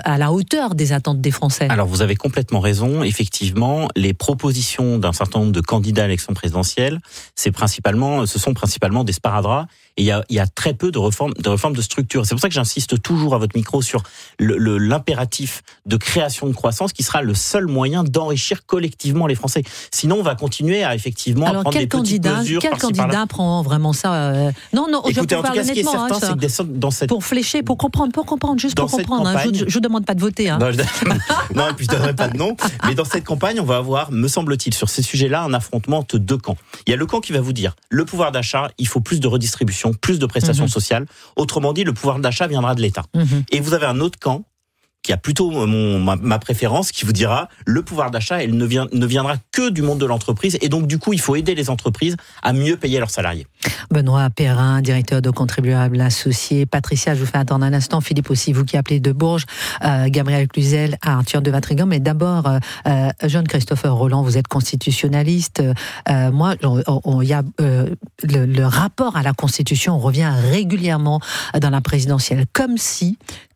à la hauteur des attentes des Français. Alors vous avez complètement raison. Effectivement, les propositions d'un certain nombre de candidats à l'élection présidentielle, ce sont principalement des sparadraps. Et il y a très peu de réformes de structure. C'est pour ça que j'insiste toujours à votre micro sur l'impératif de création de croissance qui sera le seul moyen d'enrichir collectivement les Français. Sinon, on va continuer à effectivement alors, prendre des petites mesures. Quel candidat prend vraiment ça Non, écoutez, je en tout cas, ce qui est certain, c'est que dans cette... Pour flécher, pour comprendre, juste pour comprendre. Campagne... Je ne demande pas de voter. Non, et puis je ne donnerai pas de nom. Mais dans cette campagne, on va avoir, me semble-t-il, sur ces sujets-là, un affrontement entre deux camps. Il y a le camp qui va vous dire, le pouvoir d'achat, il faut plus de redistribution, plus de prestations sociales. Autrement dit, le pouvoir d'achat viendra de l'État. Et vous avez un autre camp qui a plutôt ma préférence, qui vous dira le pouvoir d'achat, elle ne viendra que du monde de l'entreprise, et donc du coup il faut aider les entreprises à mieux payer leurs salariés. Benoît Perrin, directeur de Contribuables Associés. Patricia, je vous fais attendre un instant. Philippe aussi, vous qui appelez de Bourges. Gabriel Cluzel, Arthur de Vatrigan. Mais d'abord, Jean-Christopher Roland, vous êtes constitutionnaliste. Moi, il y a le rapport à la Constitution, on revient régulièrement dans la présidentielle, comme si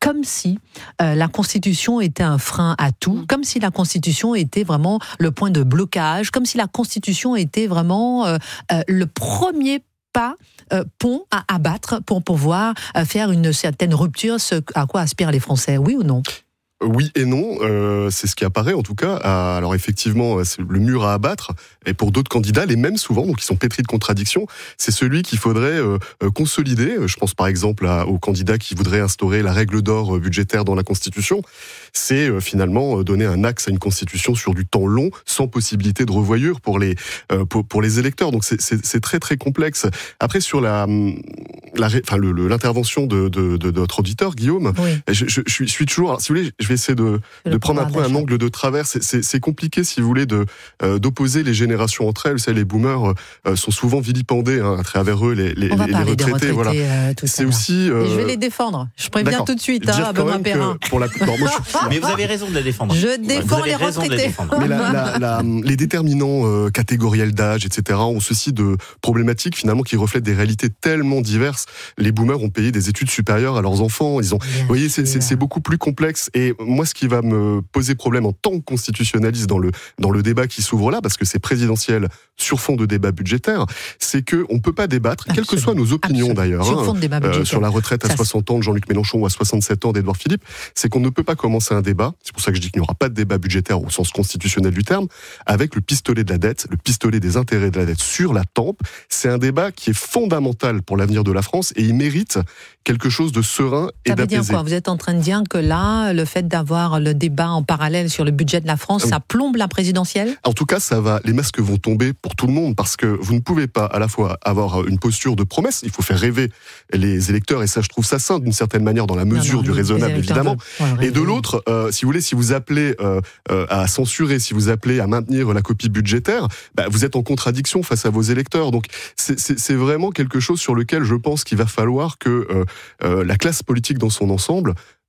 la Constitution était un frein à tout, comme si la Constitution était vraiment le point de blocage, comme si la Constitution était vraiment le premier pont à abattre pour pouvoir faire une certaine rupture, ce à quoi aspirent les Français, oui ou non ? Oui et non, c'est ce qui apparaît en tout cas. Alors effectivement, c'est le mur à abattre. Et pour d'autres candidats, les mêmes souvent, donc ils sont pétris de contradictions, c'est celui qu'il faudrait consolider. Je pense par exemple aux candidats qui voudraient instaurer la règle d'or budgétaire dans la Constitution. C'est finalement donner un axe à une Constitution sur du temps long, sans possibilité de revoyure pour les électeurs. Donc c'est très très complexe. Après sur l'intervention de notre auditeur Guillaume, oui. je suis toujours. Alors, si vous voulez, je vais essayer de prendre un peu un angle de travers. C'est compliqué, si vous voulez, d'opposer les générations entre elles. Vous savez, les boomers sont souvent vilipendés à travers eux, les retraités. Voilà. C'est aussi. Et je vais les défendre. Je préviens tout de suite, Benoît Perrin. Mais vous avez raison de les défendre. Je défends les retraités. Mais les déterminants catégoriels d'âge, etc., ont ceci de problématiques finalement qui reflètent des réalités tellement diverses. Les boomers ont payé des études supérieures à leurs enfants. Vous voyez, c'est beaucoup plus complexe. Et moi, ce qui va me poser problème en tant que constitutionnaliste dans le débat qui s'ouvre là, parce que c'est présidentiel sur fond de débat budgétaire, c'est que on peut pas débattre, quelles que soient nos opinions d'ailleurs, sur la retraite à 60 ans de Jean-Luc Mélenchon ou à 67 ans d'Édouard Philippe, c'est qu'on ne peut pas commencer un débat, c'est pour ça que je dis qu'il n'y aura pas de débat budgétaire au sens constitutionnel du terme, avec le pistolet de la dette, le pistolet des intérêts de la dette sur la tempe. C'est un débat qui est fondamental pour l'avenir de la France et il mérite quelque chose de serein et d'apaisé. Ça veut dire quoi ? Vous êtes en train de dire que là, le fait d'avoir le débat en parallèle sur le budget de la France, ça plombe la présidentielle ? En tout cas, les masques vont tomber pour tout le monde, parce que vous ne pouvez pas à la fois avoir une posture de promesse, il faut faire rêver les électeurs, et ça, je trouve ça sain d'une certaine manière, dans la mesure du raisonnable, évidemment. Et de l'autre, si vous voulez, si vous appelez à censurer, si vous appelez à maintenir la copie budgétaire, vous êtes en contradiction face à vos électeurs. Donc, c'est vraiment quelque chose sur lequel je pense qu'il va falloir que la classe politique dans son ensemble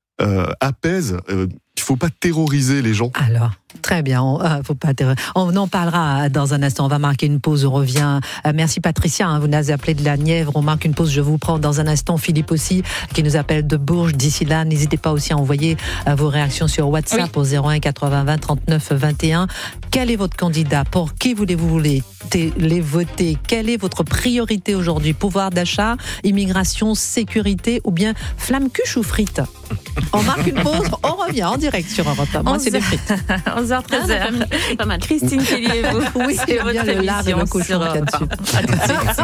apaise. Il ne faut pas terroriser les gens. Alors, très bien, faut pas on en parlera dans un instant. On va marquer une pause, on revient. Merci Patricia, vous nous appelez de la Nièvre. On marque une pause, je vous prends dans un instant. Philippe aussi, qui nous appelle de Bourges. D'ici là, n'hésitez pas aussi à envoyer vos réactions sur WhatsApp au 01 80 20 39 21. Quel est votre candidat ? Pour qui voulez-vous les voter ? Quelle est votre priorité aujourd'hui ? Pouvoir d'achat, immigration, sécurité ou bien flamme cuche ou frites ? On marque une pause, on revient en direct sur Europe 1. Moi, c'est les frites. 11h13. Pas mal. Christine Kelly et vous. Oui, c'est bien le lard et le cochon qu'il y a dessus. À tout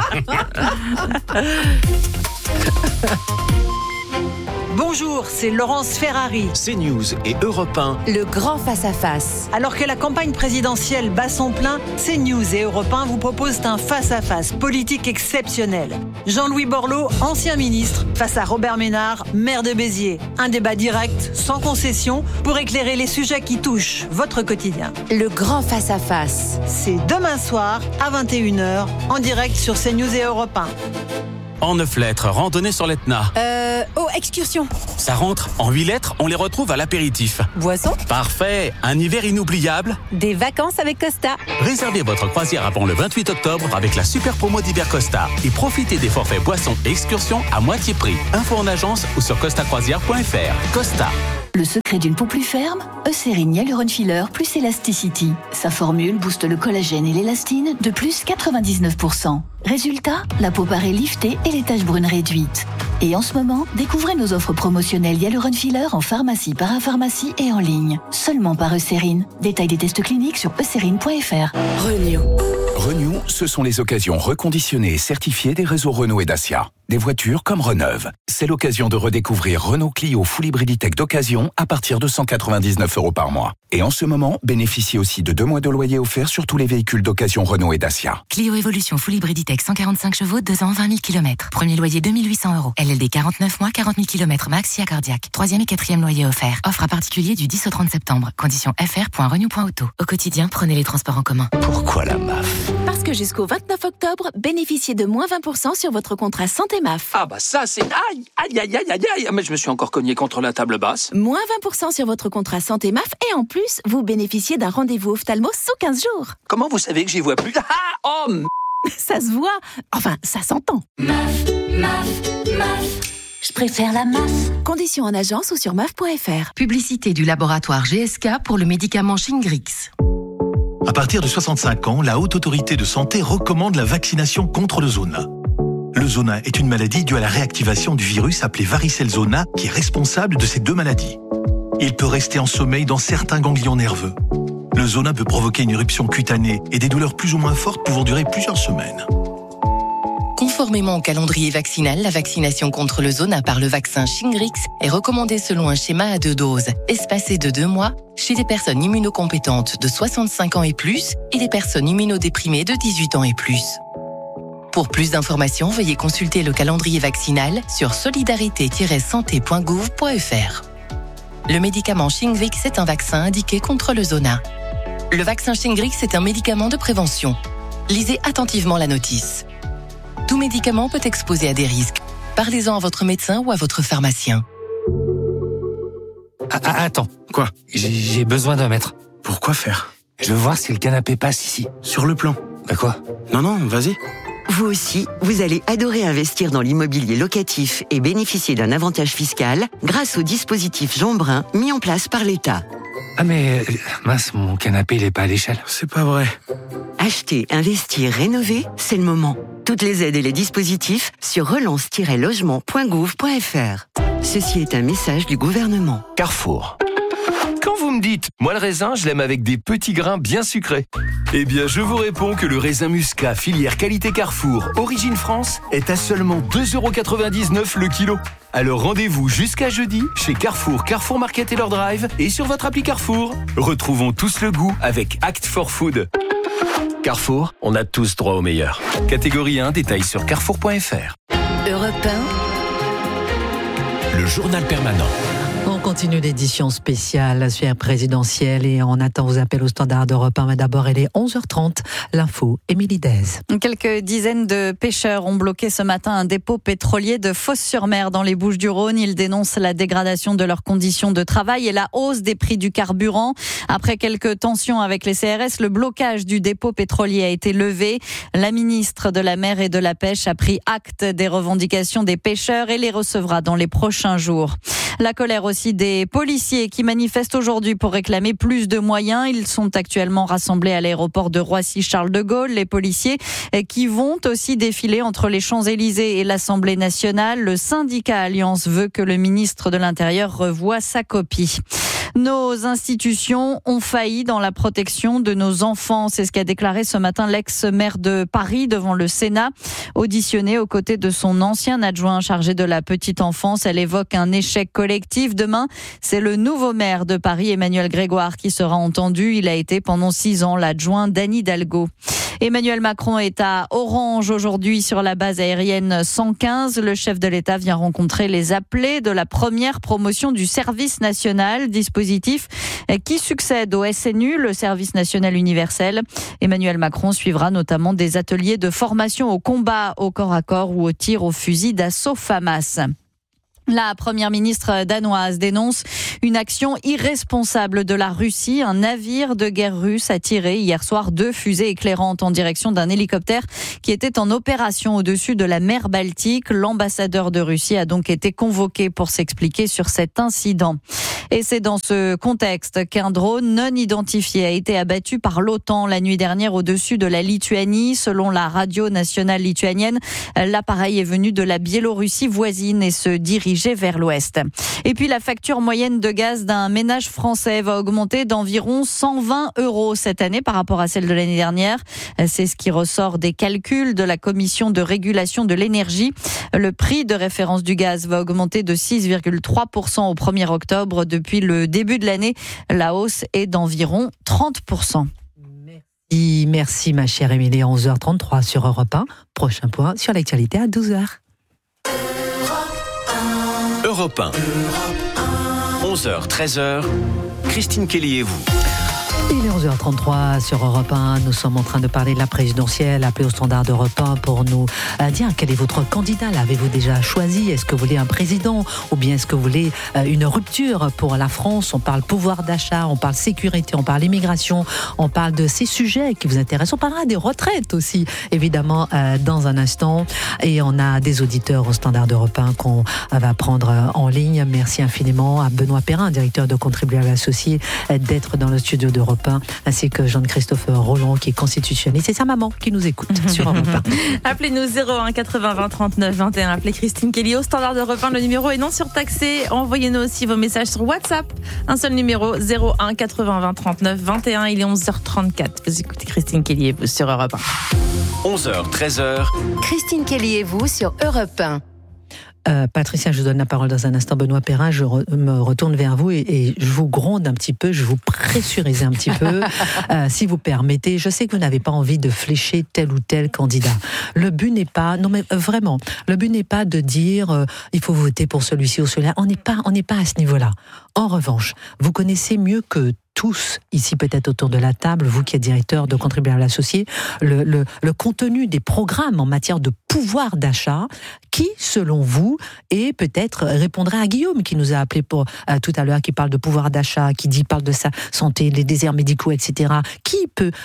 de suite. Bonjour, c'est Laurence Ferrari. CNews et Europe 1. Le grand face-à-face. Alors que la campagne présidentielle bat son plein, CNews et Europe 1 vous proposent un face-à-face politique exceptionnel. Jean-Louis Borloo, ancien ministre, face à Robert Ménard, maire de Béziers. Un débat direct, sans concession, pour éclairer les sujets qui touchent votre quotidien. Le grand face-à-face. C'est demain soir à 21h, en direct sur CNews et Europe 1. En 9 lettres, randonnée sur l'Etna. Excursion. Ça rentre. En 8 lettres, on les retrouve à l'apéritif. Boisson. Parfait. Un hiver inoubliable. Des vacances avec Costa. Réservez votre croisière avant le 28 octobre avec la super promo d'hiver Costa. Et profitez des forfaits boissons et excursions à moitié prix. Info en agence ou sur costacroisière.fr. Costa. Le secret d'une peau plus ferme, Eucérine Hyaluron Filler plus Elasticity. Sa formule booste le collagène et l'élastine de plus 99%. Résultat, la peau paraît liftée et les taches brunes réduites. Et en ce moment, découvrez nos offres promotionnelles Hyaluron Filler en pharmacie, parapharmacie et en ligne. Seulement par Eucérine. Détail des tests cliniques sur eucérine.fr. Renew, ce sont les occasions reconditionnées et certifiées des réseaux Renault et Dacia. Des voitures comme Reneuve. C'est l'occasion de redécouvrir Renault Clio Full Hybrid E-Tech d'occasion à partir de 199 € par mois. Et en ce moment, bénéficiez aussi de 2 mois de loyer offerts sur tous les véhicules d'occasion Renault et Dacia. Clio Evolution Full Hybrid E-Tech 145 chevaux, 2 ans, 20 000 km. Premier loyer 2 800 €. LLD 49 mois, 40 000 km max, SIA cardiaque. 3e et 4e loyer offert. Offre à particulier du 10 au 30 septembre. Conditions fr.renew.auto. Au quotidien, prenez les transports en commun. Pourquoi la MAF? Parce que jusqu'au 29 octobre, bénéficiez de moins 20% sur votre contrat santé MAF. Ah bah ça c'est... Aïe, aïe, aïe, aïe, aïe, aïe. Mais je me suis encore cogné contre la table basse. Moins 20% sur votre contrat santé MAF et en plus, vous bénéficiez d'un rendez-vous ophtalmo sous 15 jours. Comment vous savez que j'y vois plus? Ah, oh, Ça se voit. Enfin, ça s'entend. MAF. Je préfère la MAF. Conditions en agence ou sur MAF.fr. Publicité du laboratoire GSK pour le médicament Shingrix. À partir de 65 ans, la Haute Autorité de Santé recommande la vaccination contre le zona. Le zona est une maladie due à la réactivation du virus appelé varicelle zona qui est responsable de ces 2 maladies. Il peut rester en sommeil dans certains ganglions nerveux. Le zona peut provoquer une éruption cutanée et des douleurs plus ou moins fortes pouvant durer plusieurs semaines. Conformément au calendrier vaccinal, la vaccination contre le zona par le vaccin Shingrix est recommandée selon un schéma à 2 doses, espacé de 2 mois, chez les personnes immunocompétentes de 65 ans et plus et les personnes immunodéprimées de 18 ans et plus. Pour plus d'informations, veuillez consulter le calendrier vaccinal sur solidarité-santé.gouv.fr. Le médicament Shingrix est un vaccin indiqué contre le zona. Le vaccin Shingrix est un médicament de prévention. Lisez attentivement la notice. Tout médicament peut exposer à des risques. Parlez-en à votre médecin ou à votre pharmacien. Attends. Quoi? J'ai besoin d'un mètre. Pourquoi faire? Je veux voir si le canapé passe ici. Sur le plan. Bah quoi? Non, vas-y. Vous aussi, vous allez adorer investir dans l'immobilier locatif et bénéficier d'un avantage fiscal grâce au dispositif Jean Brun mis en place par l'État. Ah mais, mince, mon canapé il est pas à l'échelle. C'est pas vrai. Acheter, investir, rénover, c'est le moment. Toutes les aides et les dispositifs sur relance-logement.gouv.fr. Ceci est un message du gouvernement. Carrefour. Quand vous me dites, moi le raisin, je l'aime avec des petits grains bien sucrés. Eh bien, je vous réponds que le raisin Muscat, filière qualité Carrefour, origine France, est à seulement 2,99 € le kilo. Alors rendez-vous jusqu'à jeudi chez Carrefour, Carrefour Market et leur drive et sur votre appli Carrefour. Retrouvons tous le goût avec Act for Food. Carrefour, on a tous droit au meilleur. Catégorie 1, détails sur carrefour.fr. Europe 1. Le journal permanent. On continue l'édition spéciale, la sphère présidentielle, et on attend vos appels au standard d'Europe 1. Mais d'abord, il est 11h30. L'info, Émilie Dez. Quelques dizaines de pêcheurs ont bloqué ce matin un dépôt pétrolier de Fos-sur-Mer dans les Bouches-du-Rhône. Ils dénoncent la dégradation de leurs conditions de travail et la hausse des prix du carburant. Après quelques tensions avec les CRS, le blocage du dépôt pétrolier a été levé. La ministre de la Mer et de la Pêche a pris acte des revendications des pêcheurs et les recevra dans les prochains jours. La colère aussi des policiers qui manifestent aujourd'hui pour réclamer plus de moyens. Ils sont actuellement rassemblés à l'aéroport de Roissy-Charles de Gaulle. Les policiers qui vont aussi défiler entre les Champs-Élysées et l'Assemblée nationale. Le syndicat Alliance veut que le ministre de l'Intérieur revoie sa copie. Nos institutions ont failli dans la protection de nos enfants. C'est ce qu'a déclaré ce matin l'ex-maire de Paris devant le Sénat. Auditionnée aux côtés de son ancien adjoint chargé de la petite enfance, elle évoque un échec collectif. Demain, c'est le nouveau maire de Paris, Emmanuel Grégoire, qui sera entendu. Il a été pendant 6 ans l'adjoint d'Anne Hidalgo. Emmanuel Macron est à Orange aujourd'hui sur la base aérienne 115. Le chef de l'État vient rencontrer les appelés de la première promotion du service national, dispositif qui succède au SNU, le service national universel. Emmanuel Macron suivra notamment des ateliers de formation au combat au corps à corps ou au tir au fusil d'assaut FAMAS. La première ministre danoise dénonce une action irresponsable de la Russie. Un navire de guerre russe a tiré hier soir 2 fusées éclairantes en direction d'un hélicoptère qui était en opération au-dessus de la mer Baltique. L'ambassadeur de Russie a donc été convoqué pour s'expliquer sur cet incident. Et c'est dans ce contexte qu'un drone non identifié a été abattu par l'OTAN la nuit dernière au-dessus de la Lituanie. Selon la radio nationale lituanienne, l'appareil est venu de la Biélorussie voisine et se dirige vers l'ouest. Et puis la facture moyenne de gaz d'un ménage français va augmenter d'environ 120 € cette année par rapport à celle de l'année dernière. C'est ce qui ressort des calculs de la Commission de régulation de l'énergie. Le prix de référence du gaz va augmenter de 6,3% au 1er octobre. Depuis le début de l'année, la hausse est d'environ 30%. Merci ma chère Émilie, 11h33 sur Europe 1. Prochain point sur l'actualité à 12h. Europe 1. 11h, 13h. Christine Kelly et vous. Il est 11h33 sur Europe 1. Nous sommes en train de parler de la présidentielle. Appelez au standard d'Europe 1 pour nous dire quel est votre candidat. L'avez-vous déjà choisi? Est-ce que vous voulez un président ou bien est-ce que vous voulez une rupture pour la France? On parle pouvoir d'achat, on parle sécurité, on parle immigration, on parle de ces sujets qui vous intéressent. On parlera des retraites aussi, évidemment, dans un instant. Et on a des auditeurs au standard d'Europe 1 qu'on va prendre en ligne. Merci infiniment à Benoît Perrin, directeur de Contribuables Associés, d'être dans le studio d'Europe 1, ainsi que Jean-Christophe Roland qui est constitutionnaliste. C'est sa maman qui nous écoute sur Europe 1. Appelez-nous 01 80 20 39 21. Appelez Christine Kelly au standard d'Europe 1. Le numéro est non surtaxé. Envoyez-nous aussi vos messages sur WhatsApp. Un seul numéro, 01 80 20 39 21. Il est 11h34. Vous écoutez Christine Kelly et vous sur Europe 1. 11h, 13h. Christine Kelly et vous sur Europe 1. Patricia, je vous donne la parole dans un instant. Benoît Perrin, je me retourne vers vous et je vous gronde un petit peu, je vous pressurise un petit peu, si vous permettez. Je sais que vous n'avez pas envie de flécher tel ou tel candidat. Le but n'est pas, non mais vraiment, le but n'est pas de dire il faut voter pour celui-ci ou celui-là. On n'est pas à ce niveau-là. En revanche, vous connaissez mieux que tous, ici peut-être autour de la table, vous qui êtes directeur de Contribuables Associés, le contenu des programmes en matière de pouvoir d'achat, qui, selon vous, et peut-être répondra à Guillaume, qui nous a appelé pour tout à l'heure, qui parle de pouvoir d'achat, qui parle de sa santé, les déserts médicaux, etc., qui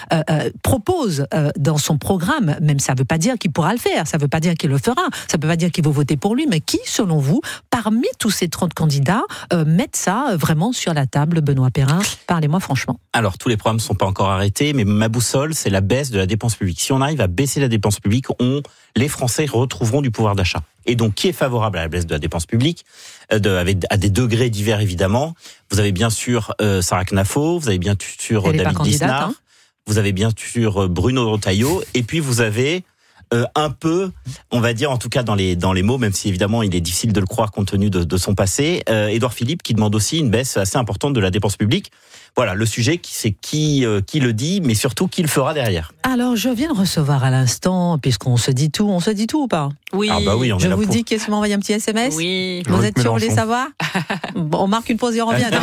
propose dans son programme, même ça ne veut pas dire qu'il pourra le faire, ça ne veut pas dire qu'il le fera, ça ne veut pas dire qu'il va voter pour lui, mais qui, selon vous, parmi tous ces 30 candidats, mettent ça vraiment sur la table, Benoît Perrin? Parlez-moi franchement. Alors, tous les programmes ne sont pas encore arrêtés, mais ma boussole, c'est la baisse de la dépense publique. Si on arrive à baisser la dépense publique, les Français retrouveront du pouvoir d'achat. Et donc, qui est favorable à la baisse de la dépense publique, à des degrés divers, évidemment. Vous avez bien sûr Sarah Knafo, vous avez bien sûr David Lisnard, vous avez bien sûr Bruno Retailleau, et puis vous avez un peu, on va dire, en tout cas dans les mots, même si évidemment il est difficile de le croire compte tenu de son passé, Édouard Philippe qui demande aussi une baisse assez importante de la dépense publique. Voilà, le sujet, c'est qui le dit, mais surtout qui le fera derrière. Alors, je viens de recevoir à l'instant, puisqu'on se dit tout ou pas? Oui. Ah bah oui, on je est là vous pour... dis qu'est-ce qui m'a envoyé un petit SMS? Oui. Vous êtes sûr, vous voulez savoir? Bon, on marque une pause et on revient.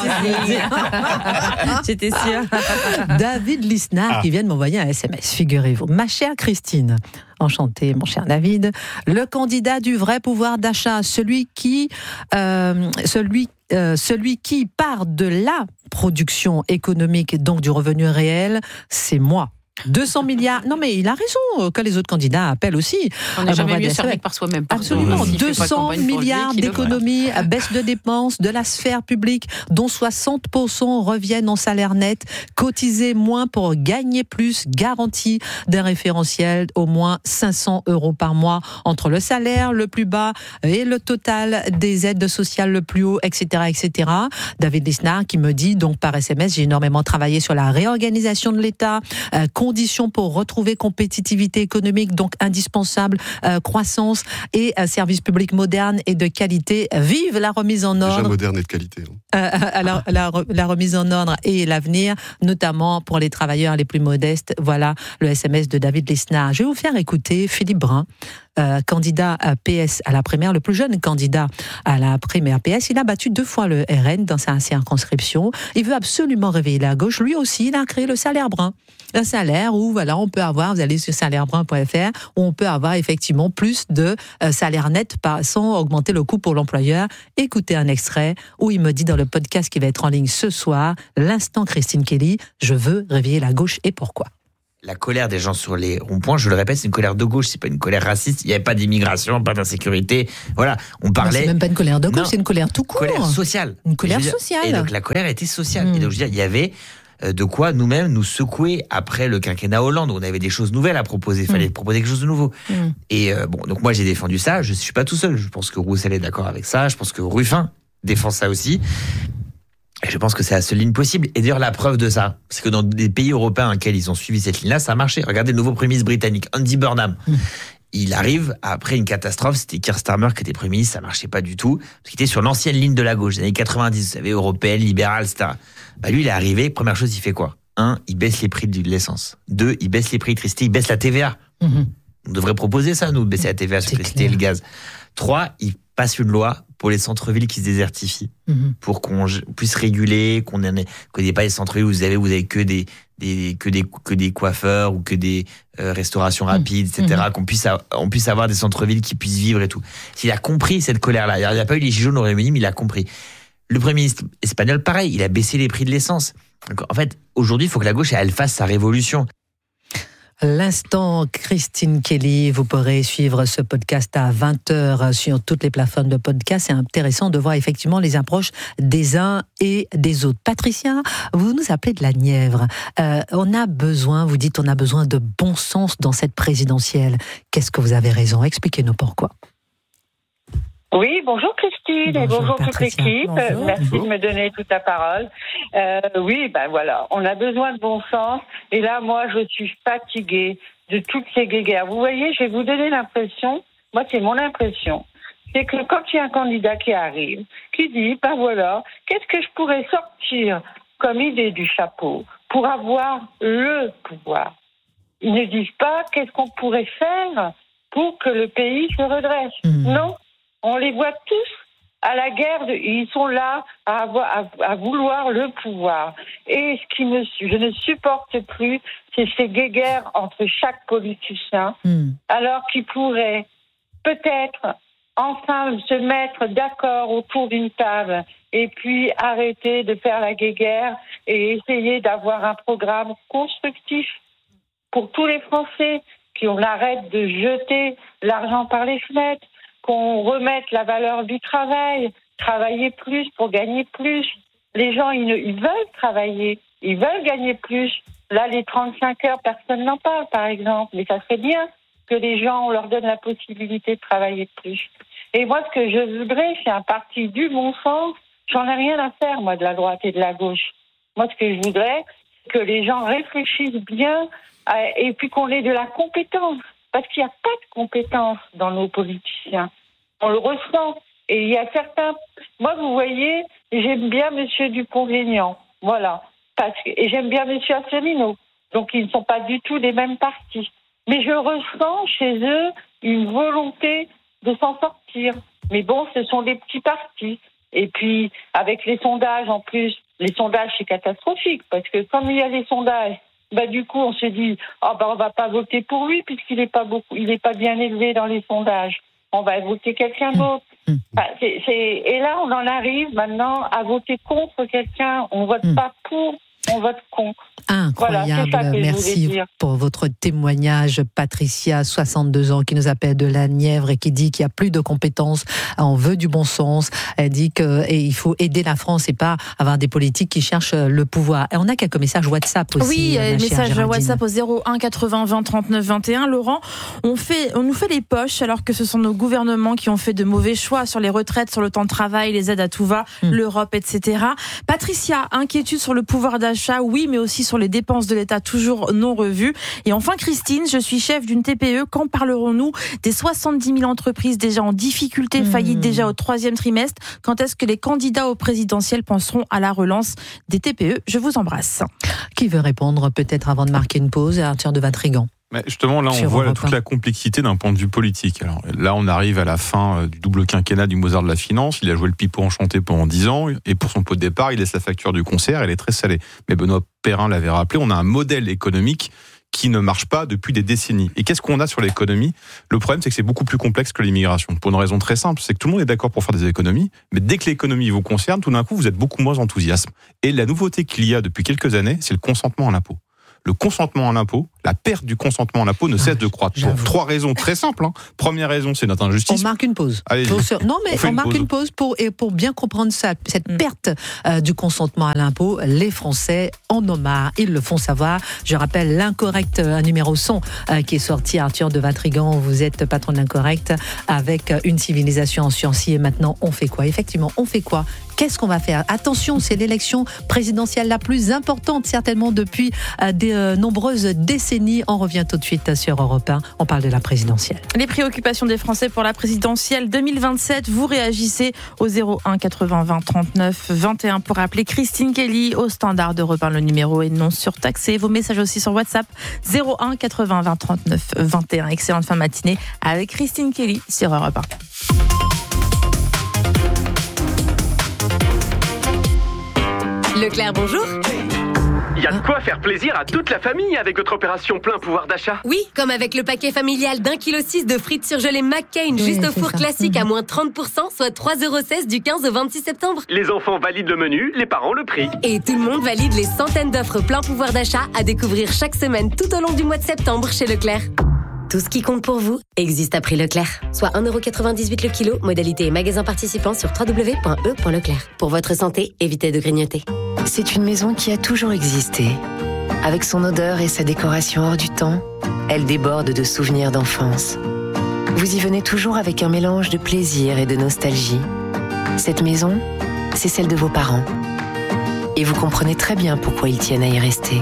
J'étais sûre. David Lisnard qui vient de m'envoyer un SMS, figurez-vous. Ma chère Christine, enchanté, mon cher David, le candidat du vrai pouvoir d'achat, celui qui part de la production économique, donc du revenu réel, c'est moi. 200 milliards. Non, mais il a raison, que les autres candidats appellent aussi. On n'est jamais mieux servi que par soi-même. Absolument. 200 milliards d'économies, baisse de dépenses de la sphère publique, dont 60% reviennent en salaire net, cotiser moins pour gagner plus, garantie d'un référentiel au moins 500 € par mois entre le salaire le plus bas et le total des aides sociales le plus haut, etc., etc. David Lisnard qui me dit, donc par SMS, j'ai énormément travaillé sur la réorganisation de l'État, conditions pour retrouver compétitivité économique, donc indispensable, croissance et services publics modernes et de qualité. Vive la remise en ordre. Déjà moderne et de qualité. Alors, la remise en ordre et l'avenir, notamment pour les travailleurs les plus modestes. Voilà le SMS de David Lisnard. Je vais vous faire écouter Philippe Brun, candidat à PS à la primaire, le plus jeune candidat à la primaire PS. Il a battu 2 fois le RN dans sa circonscription. Il veut absolument réveiller la gauche. Lui aussi, il a créé le salaire brun. Un salaire où, voilà, on peut avoir, vous allez sur salairebrun.fr, où on peut avoir effectivement plus de salaire net sans augmenter le coût pour l'employeur. Écoutez un extrait où il me dit dans le podcast qui va être en ligne ce soir, l'instant Christine Kelly, je veux réveiller la gauche et pourquoi. La colère des gens sur les ronds-points, je le répète, c'est une colère de gauche, c'est pas une colère raciste. Il n'y avait pas d'immigration, pas d'insécurité. Voilà, on parlait. C'est même pas une colère de gauche, c'est une colère tout court. Colère sociale. Une colère sociale. Et donc la colère était sociale. Et donc je veux dire, il y avait de quoi nous-mêmes nous secouer après le quinquennat Hollande. On avait des choses nouvelles à proposer. Il fallait proposer quelque chose de nouveau. Et donc moi j'ai défendu ça. Je suis pas tout seul. Je pense que Roussel est d'accord avec ça. Je pense que Ruffin défend ça aussi. Et je pense que c'est la seule ligne possible. Et d'ailleurs, la preuve de ça, c'est que dans des pays européens dans lesquels ils ont suivi cette ligne-là, ça a marché. Regardez le nouveau Premier ministre britannique, Andy Burnham. Il arrive après une catastrophe, c'était Keir Starmer qui était Premier ministre, ça marchait pas du tout, parce qu'il était sur l'ancienne ligne de la gauche, des années 90, vous savez, européenne, libérale, etc. Lui, il est arrivé, première chose, il fait quoi ? 1, il baisse les prix de l'essence. 2, il baisse les prix de l'électricité, il baisse la TVA. On devrait proposer ça, nous, baisser la TVA sur l'électricité et le gaz. 3, il passe une loi pour les centres-villes qui se désertifient, pour qu'on puisse réguler, qu'on n'ait pas des centres-villes où vous avez que des coiffeurs ou que des restaurations rapides, etc. Qu'on puisse avoir des centres-villes qui puissent vivre et tout. S'il a compris cette colère-là, il n'y a pas eu les gilets jaunes au Royaume-Uni, mais il a compris. Le Premier ministre espagnol, pareil, il a baissé les prix de l'essence. Donc, en fait, aujourd'hui, il faut que la gauche, elle fasse sa révolution. L'instant Christine Kelly, vous pourrez suivre ce podcast à 20h sur toutes les plateformes de podcast. C'est intéressant de voir effectivement les approches des uns et des autres. Patricia, vous nous appelez de la Nièvre. On a besoin de bon sens dans cette présidentielle. Qu'est-ce que vous avez raison ? Expliquez-nous pourquoi. Oui, bonjour Christine et bonjour toute l'équipe. Merci de me donner toute la parole. Oui, voilà, on a besoin de bon sens. Et là, moi, je suis fatiguée de toutes ces guéguerres. Vous voyez, je vais vous donner l'impression, moi, c'est mon impression, c'est que quand il y a un candidat qui arrive, qui dit, voilà, qu'est-ce que je pourrais sortir comme idée du chapeau pour avoir le pouvoir ? Ils ne disent pas qu'est-ce qu'on pourrait faire pour que le pays se redresse. Non. On les voit tous à la guerre, ils sont là à vouloir le pouvoir. Et je ne supporte plus, c'est ces guéguerres entre chaque politicien, alors qu'ils pourraient peut-être enfin se mettre d'accord autour d'une table et puis arrêter de faire la guéguerre et essayer d'avoir un programme constructif pour tous les Français, qu'on arrête de jeter l'argent par les fenêtres, qu'on remette la valeur du travail, travailler plus pour gagner plus. Les gens, ils veulent travailler, ils veulent gagner plus. Là, les 35 heures, personne n'en parle, par exemple. Mais ça serait bien que les gens, on leur donne la possibilité de travailler plus. Et moi, ce que je voudrais, c'est un parti du bon sens. J'en ai rien à faire, moi, de la droite et de la gauche. Moi, ce que je voudrais, c'est que les gens réfléchissent bien et puis qu'on ait de la compétence. Parce qu'il n'y a pas de compétence dans nos politiciens. On le ressent. Et il y a certains... Moi, vous voyez, j'aime bien M. Dupont-Aignan. Voilà. Et j'aime bien M. Asselineau. Donc, ils ne sont pas du tout des mêmes partis. Mais je ressens chez eux une volonté de s'en sortir. Mais bon, ce sont des petits partis. Et puis, avec les sondages, en plus, les sondages, c'est catastrophique. Parce que comme il y a les sondages, du coup, on se dit, on va pas voter pour lui puisqu'il est pas bien élevé dans les sondages. On va voter quelqu'un d'autre. Et là, on en arrive maintenant à voter contre quelqu'un. On vote pas pour, on vote contre. Incroyable, voilà, merci pour votre témoignage, Patricia, 62 ans, qui nous appelle de la Nièvre et qui dit qu'il n'y a plus de compétences, on veut du bon sens, elle dit qu'il faut aider la France et pas avoir des politiques qui cherchent le pouvoir. Et on a quelques messages WhatsApp aussi. Oui, messages WhatsApp au 01 80 20 39 21. Laurent, on nous fait les poches alors que ce sont nos gouvernements qui ont fait de mauvais choix sur les retraites, sur le temps de travail, les aides à tout va, l'Europe, etc. Patricia, inquiétude sur le pouvoir d'achat, oui, mais aussi sur les dépenses de l'État toujours non revues. Et enfin, Christine, je suis chef d'une TPE. Quand parlerons-nous des 70 000 entreprises déjà en difficulté, faillites déjà au 3e trimestre? Quand est-ce que les candidats au présidentiel penseront à la relance des TPE? Je vous embrasse. Qui veut répondre peut-être avant de marquer une pause? Arthur de Vatrigan. Mais justement, là, on voit toute la complexité d'un point de vue politique. Alors, là, on arrive à la fin du double quinquennat du Mozart de la finance. Il a joué le pipeau enchanté pendant 10 ans. Et pour son pot de départ, il laisse la facture du concert. Elle est très salée. Mais Benoît Perrin l'avait rappelé, on a un modèle économique qui ne marche pas depuis des décennies. Et qu'est-ce qu'on a sur l'économie ? Le problème, c'est que c'est beaucoup plus complexe que l'immigration. Pour une raison très simple, c'est que tout le monde est d'accord pour faire des économies, mais dès que l'économie vous concerne, tout d'un coup, vous êtes beaucoup moins enthousiaste. Et la nouveauté qu'il y a depuis quelques années, c'est le consentement à l'impôt. Le consentement à l'impôt, la perte du consentement à l'impôt ne cesse de croître. Pour 3 raisons très simples. Première raison, c'est notre injustice. On marque une pause. Non, mais on marque une pause pour bien comprendre ça. Cette perte du consentement à l'impôt, les Français en ont marre. Ils le font savoir. Je rappelle l'incorrect numéro 100 qui est sorti, Arthur de Vatrigan. Vous êtes patron de l'incorrect avec une civilisation en sursis. Et maintenant, on fait quoi ? Effectivement, on fait quoi ? Qu'est-ce qu'on va faire ? Attention, c'est l'élection présidentielle la plus importante, certainement depuis des nombreuses décennies. On revient tout de suite sur Europe 1. On parle de la présidentielle. Les préoccupations des Français pour la présidentielle 2027. Vous réagissez au 01 80 20 39 21 pour appeler Christine Kelly au standard d'Europe 1. Le numéro est non surtaxé. Vos messages aussi sur WhatsApp 01 80 20 39 21. Excellente fin de matinée avec Christine Kelly sur Europe 1. Leclerc, bonjour. Il y a de quoi faire plaisir à toute la famille avec votre opération plein pouvoir d'achat. Oui, comme avec le paquet familial d'1,6 kg de frites surgelées McCain juste au four classique à moins 30%, soit 3,16€ du 15 au 26 septembre. Les enfants valident le menu, les parents le prix. Et tout le monde valide les centaines d'offres plein pouvoir d'achat à découvrir chaque semaine tout au long du mois de septembre chez Leclerc. Tout ce qui compte pour vous existe à prix Leclerc. Soit 1,98€ le kilo, modalité et magasin participant sur www.e.leclerc. Pour votre santé, évitez de grignoter. C'est une maison qui a toujours existé. Avec son odeur et sa décoration hors du temps, elle déborde de souvenirs d'enfance. Vous y venez toujours avec un mélange de plaisir et de nostalgie. Cette maison, c'est celle de vos parents. Et vous comprenez très bien pourquoi ils tiennent à y rester.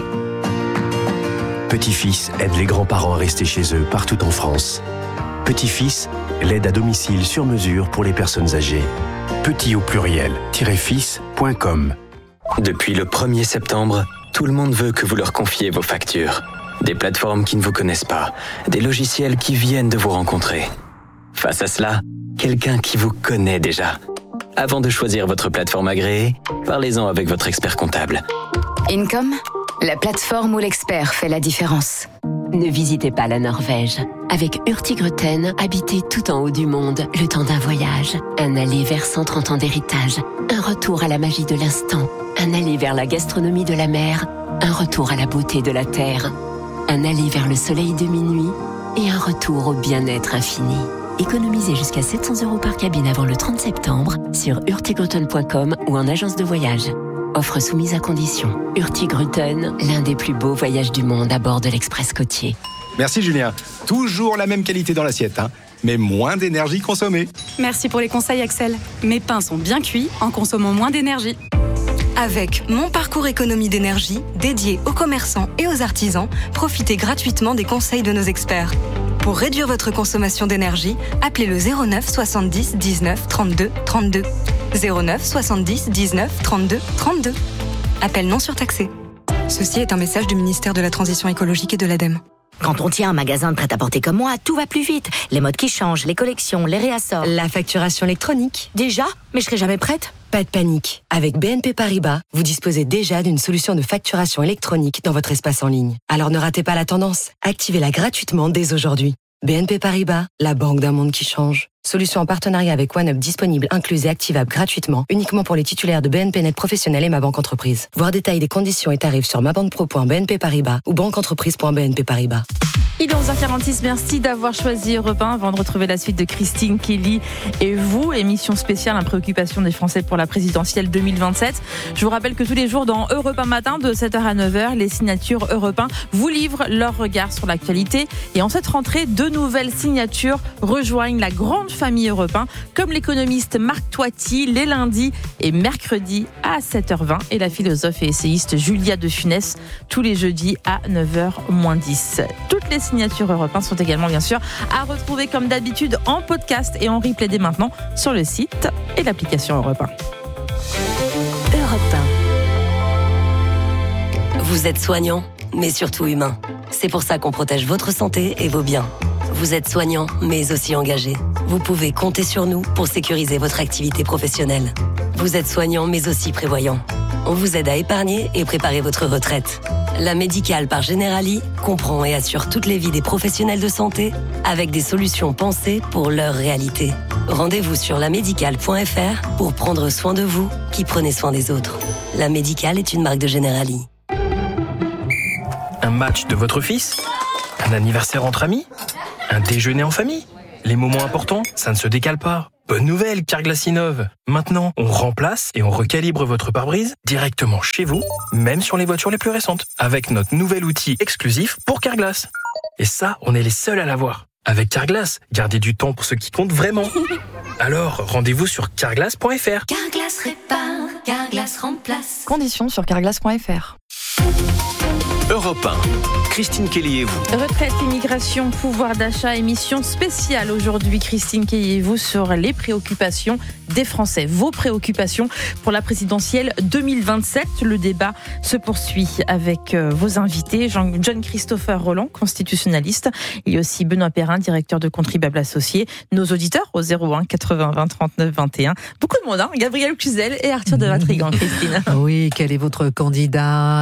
Petit-fils aide les grands-parents à rester chez eux partout en France. Petit-fils, l'aide à domicile sur mesure pour les personnes âgées. Petit au pluriel, -fils.com. Depuis le 1er septembre, tout le monde veut que vous leur confiez vos factures. Des plateformes qui ne vous connaissent pas, des logiciels qui viennent de vous rencontrer. Face à cela, quelqu'un qui vous connaît déjà. Avant de choisir votre plateforme agréée, parlez-en avec votre expert comptable. Income, la plateforme où l'expert fait la différence. Ne visitez pas la Norvège. Avec Hurtigruten, habitez tout en haut du monde le temps d'un voyage. Un aller vers 130 ans d'héritage. Un retour à la magie de l'instant. Un aller vers la gastronomie de la mer. Un retour à la beauté de la terre. Un aller vers le soleil de minuit. Et un retour au bien-être infini. Économisez jusqu'à 700€ par cabine avant le 30 septembre sur hurtigruten.com ou en agence de voyage. Offre soumise à condition. Hurtigruten, l'un des plus beaux voyages du monde à bord de l'Express côtier. Merci Julien. Toujours la même qualité dans l'assiette, mais moins d'énergie consommée. Merci pour les conseils Axel. Mes pains sont bien cuits en consommant moins d'énergie. Avec Mon Parcours Économie d'énergie, dédié aux commerçants et aux artisans, profitez gratuitement des conseils de nos experts. Pour réduire votre consommation d'énergie, appelez le 09 70 19 32 32. 09 70 19 32 32. Appel non surtaxé. Ceci est un message du ministère de la Transition écologique et de l'ADEME. Quand on tient un magasin de prêt-à-porter comme moi, tout va plus vite. Les modes qui changent, les collections, les réassorts. La facturation électronique. Déjà ? Mais je serai jamais prête. Pas de panique. Avec BNP Paribas, vous disposez déjà d'une solution de facturation électronique dans votre espace en ligne. Alors ne ratez pas la tendance. Activez-la gratuitement dès aujourd'hui. BNP Paribas, la banque d'un monde qui change. Solution en partenariat avec OneUp disponible, incluse et activable gratuitement, uniquement pour les titulaires de BNP Net Professionnel et Ma Banque Entreprise. Voir détail des conditions et tarifs sur mabanquepro.bnp Paribas ou banqueentreprise.bnp Paribas. Il est 11h46, merci d'avoir choisi Europe 1 avant de retrouver la suite de Christine Kelly et vous. Émission spéciale, préoccupation des Français pour la présidentielle 2027. Je vous rappelle que tous les jours dans Europe 1 matin, de 7h à 9h, les signatures Europe 1 vous livrent leur regard sur l'actualité. Et en cette rentrée, 2 nouvelles signatures rejoignent la grande famille Europe 1, comme l'économiste Marc Toiti, les lundis et mercredis à 7h20 et la philosophe et essayiste Julia de Funès tous les jeudis à 9h-10. Toutes les signatures Europe 1 sont également bien sûr à retrouver comme d'habitude en podcast et en replay dès maintenant sur le site et l'application Europe 1. Europe 1. Vous êtes soignant, mais surtout humain. C'est pour ça qu'on protège votre santé et vos biens. Vous êtes soignant, mais aussi engagé. Vous pouvez compter sur nous pour sécuriser votre activité professionnelle. Vous êtes soignant, mais aussi prévoyant. On vous aide à épargner et préparer votre retraite. La Médicale par Generali comprend et assure toutes les vies des professionnels de santé avec des solutions pensées pour leur réalité. Rendez-vous sur lamédicale.fr pour prendre soin de vous qui prenez soin des autres. La Médicale est une marque de Generali. Un match de votre fils ? Un anniversaire entre amis ? Un déjeuner en famille ? Les moments importants, ça ne se décale pas. Bonne nouvelle, Carglass innove. Maintenant, on remplace et on recalibre votre pare-brise directement chez vous, même sur les voitures les plus récentes, avec notre nouvel outil exclusif pour Carglass. Et ça, on est les seuls à l'avoir. Avec Carglass, gardez du temps pour ce qui compte vraiment. Alors, rendez-vous sur carglass.fr. Carglass répare, Carglass remplace. Conditions sur carglass.fr. Europe 1, Christine Kelly et vous. Retraite, immigration, pouvoir d'achat, émission spéciale aujourd'hui. Christine Kelly et vous sur les préoccupations des Français. Vos préoccupations pour la présidentielle 2027. Le débat se poursuit avec vos invités. John Christopher Roland, constitutionnaliste. Il y a aussi Benoît Perrin, directeur de Contribuables Associés. Nos auditeurs au 01 80 20 39 21. Beaucoup de monde, hein. Gabriel Cluzel et Arthur de Vatrigan, Christine. Oui, quel est votre candidat ?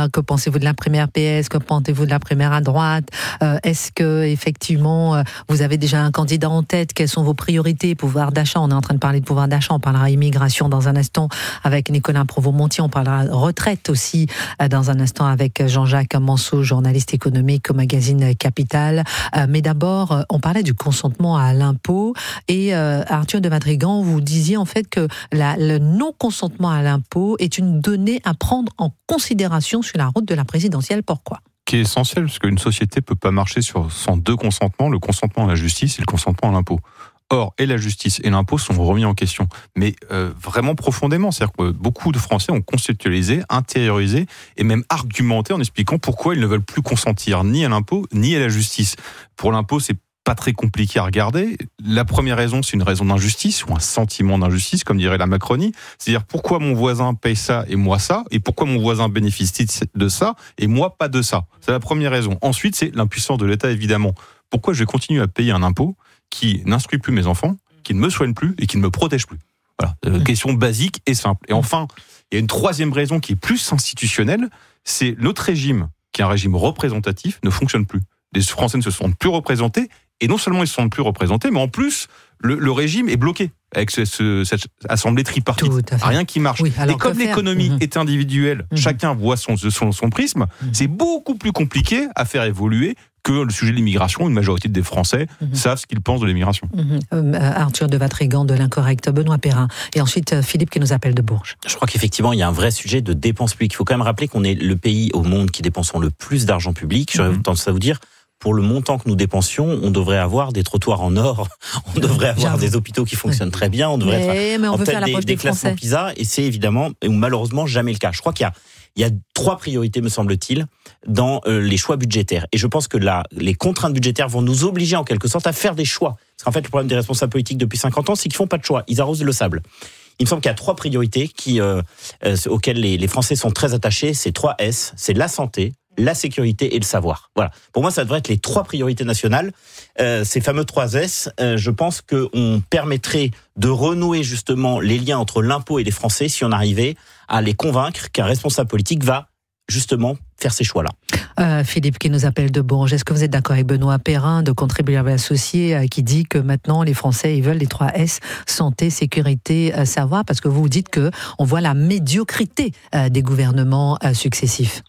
Que pensez-vous de la première PS ? Que pensez-vous de la primaire à droite ? Est-ce que effectivement vous avez déjà un candidat en tête ? Quelles sont vos priorités ? Pouvoir d'achat, on est en train de parler de pouvoir d'achat, on parlera immigration dans un instant avec Nicolas Provost-Montier, on parlera retraite aussi dans un instant avec Jean-Jacques Manceau, journaliste économique au magazine Capital. Mais d'abord, on parlait du consentement à l'impôt et Arthur de Vatrigan, vous disiez en fait que le non-consentement à l'impôt est une donnée à prendre en considération sur la route de la présidentielle. Pourquoi ? Qui est essentiel, parce qu'une société ne peut pas marcher sans deux consentements, le consentement à la justice et le consentement à l'impôt. Or, et la justice et l'impôt sont remis en question, mais vraiment profondément. C'est-à-dire que beaucoup de Français ont conceptualisé, intériorisé et même argumenté en expliquant pourquoi ils ne veulent plus consentir ni à l'impôt ni à la justice. Pour l'impôt, c'est pas très compliqué à regarder. La première raison, c'est une raison d'injustice ou un sentiment d'injustice, comme dirait la Macronie. C'est-à-dire pourquoi mon voisin paye ça et moi ça, et pourquoi mon voisin bénéficie de ça et moi pas de ça. C'est la première raison. Ensuite, c'est l'impuissance de l'État, évidemment. Pourquoi je vais continuer à payer un impôt qui n'instruit plus mes enfants, qui ne me soigne plus et qui ne me protège plus ? Voilà, question basique et simple. Et enfin, il y a une troisième raison qui est plus institutionnelle, c'est notre régime, qui est un régime représentatif, ne fonctionne plus. Les Français ne se sentent plus représentés, et non seulement ils ne se sentent plus représentés, mais en plus, le régime est bloqué avec cette assemblée tripartite. Rien qui marche. Oui, et comme l'économie est individuelle, chacun voit son prisme, c'est beaucoup plus compliqué à faire évoluer que le sujet de l'immigration. Une majorité des Français savent ce qu'ils pensent de l'immigration. Arthur de Vatrigan de l'Incorrect, Benoît Perrin, et ensuite Philippe qui nous appelle de Bourges. Je crois qu'effectivement, il y a un vrai sujet de dépenses publiques. Il faut quand même rappeler qu'on est le pays au monde qui dépense le plus d'argent public. J'aurais tendance à vous dire, pour le montant que nous dépensions, on devrait avoir des trottoirs en or, on devrait avoir des hôpitaux qui fonctionnent très bien, on devrait être en tête des classements PISA, et c'est évidemment, ou malheureusement, jamais le cas. Je crois qu'il y a trois priorités, me semble-t-il, dans les choix budgétaires. Et je pense que les contraintes budgétaires vont nous obliger en quelque sorte à faire des choix. Parce qu'en fait, le problème des responsables politiques depuis 50 ans, c'est qu'ils font pas de choix, ils arrosent le sable. Il me semble qu'il y a trois priorités auxquelles les Français sont très attachés. C'est 3 S, c'est la santé, la sécurité et le savoir. Voilà. Pour moi, ça devrait être les trois priorités nationales. Ces fameux 3 S, je pense qu'on permettrait de renouer justement les liens entre l'impôt et les Français si on arrivait à les convaincre qu'un responsable politique va justement faire ces choix-là. Philippe qui nous appelle de Bourges, est-ce que vous êtes d'accord avec Benoît Perrin de Contribuables Associés qui dit que maintenant les Français ils veulent les 3 S, santé, sécurité, savoir, parce que vous dites qu'on voit la médiocrité des gouvernements successifs.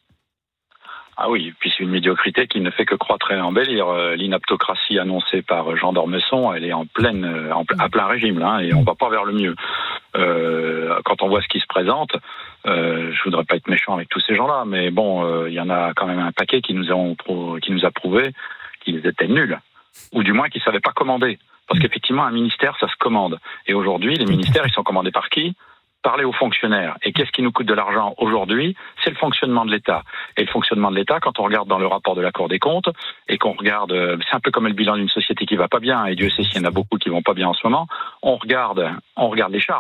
Ah oui, puis c'est une médiocrité qui ne fait que croître et embellir. L'inaptocratie annoncée par Jean d'Ormesson, elle est à plein régime là, et on va pas vers le mieux. Quand on voit ce qui se présente, je voudrais pas être méchant avec tous ces gens-là, mais bon, il y en a quand même un paquet qui nous a prouvé qu'ils étaient nuls, ou du moins qu'ils savaient pas commander. Parce qu'effectivement, un ministère, ça se commande. Et aujourd'hui, les ministères, ils sont commandés par qui ? Parler aux fonctionnaires. Et qu'est-ce qui nous coûte de l'argent aujourd'hui ? C'est le fonctionnement de l'État. Et le fonctionnement de l'État, quand on regarde dans le rapport de la Cour des comptes, et qu'on regarde, c'est un peu comme le bilan d'une société qui va pas bien, et Dieu sait s'il y en a beaucoup qui vont pas bien en ce moment, on regarde les charges.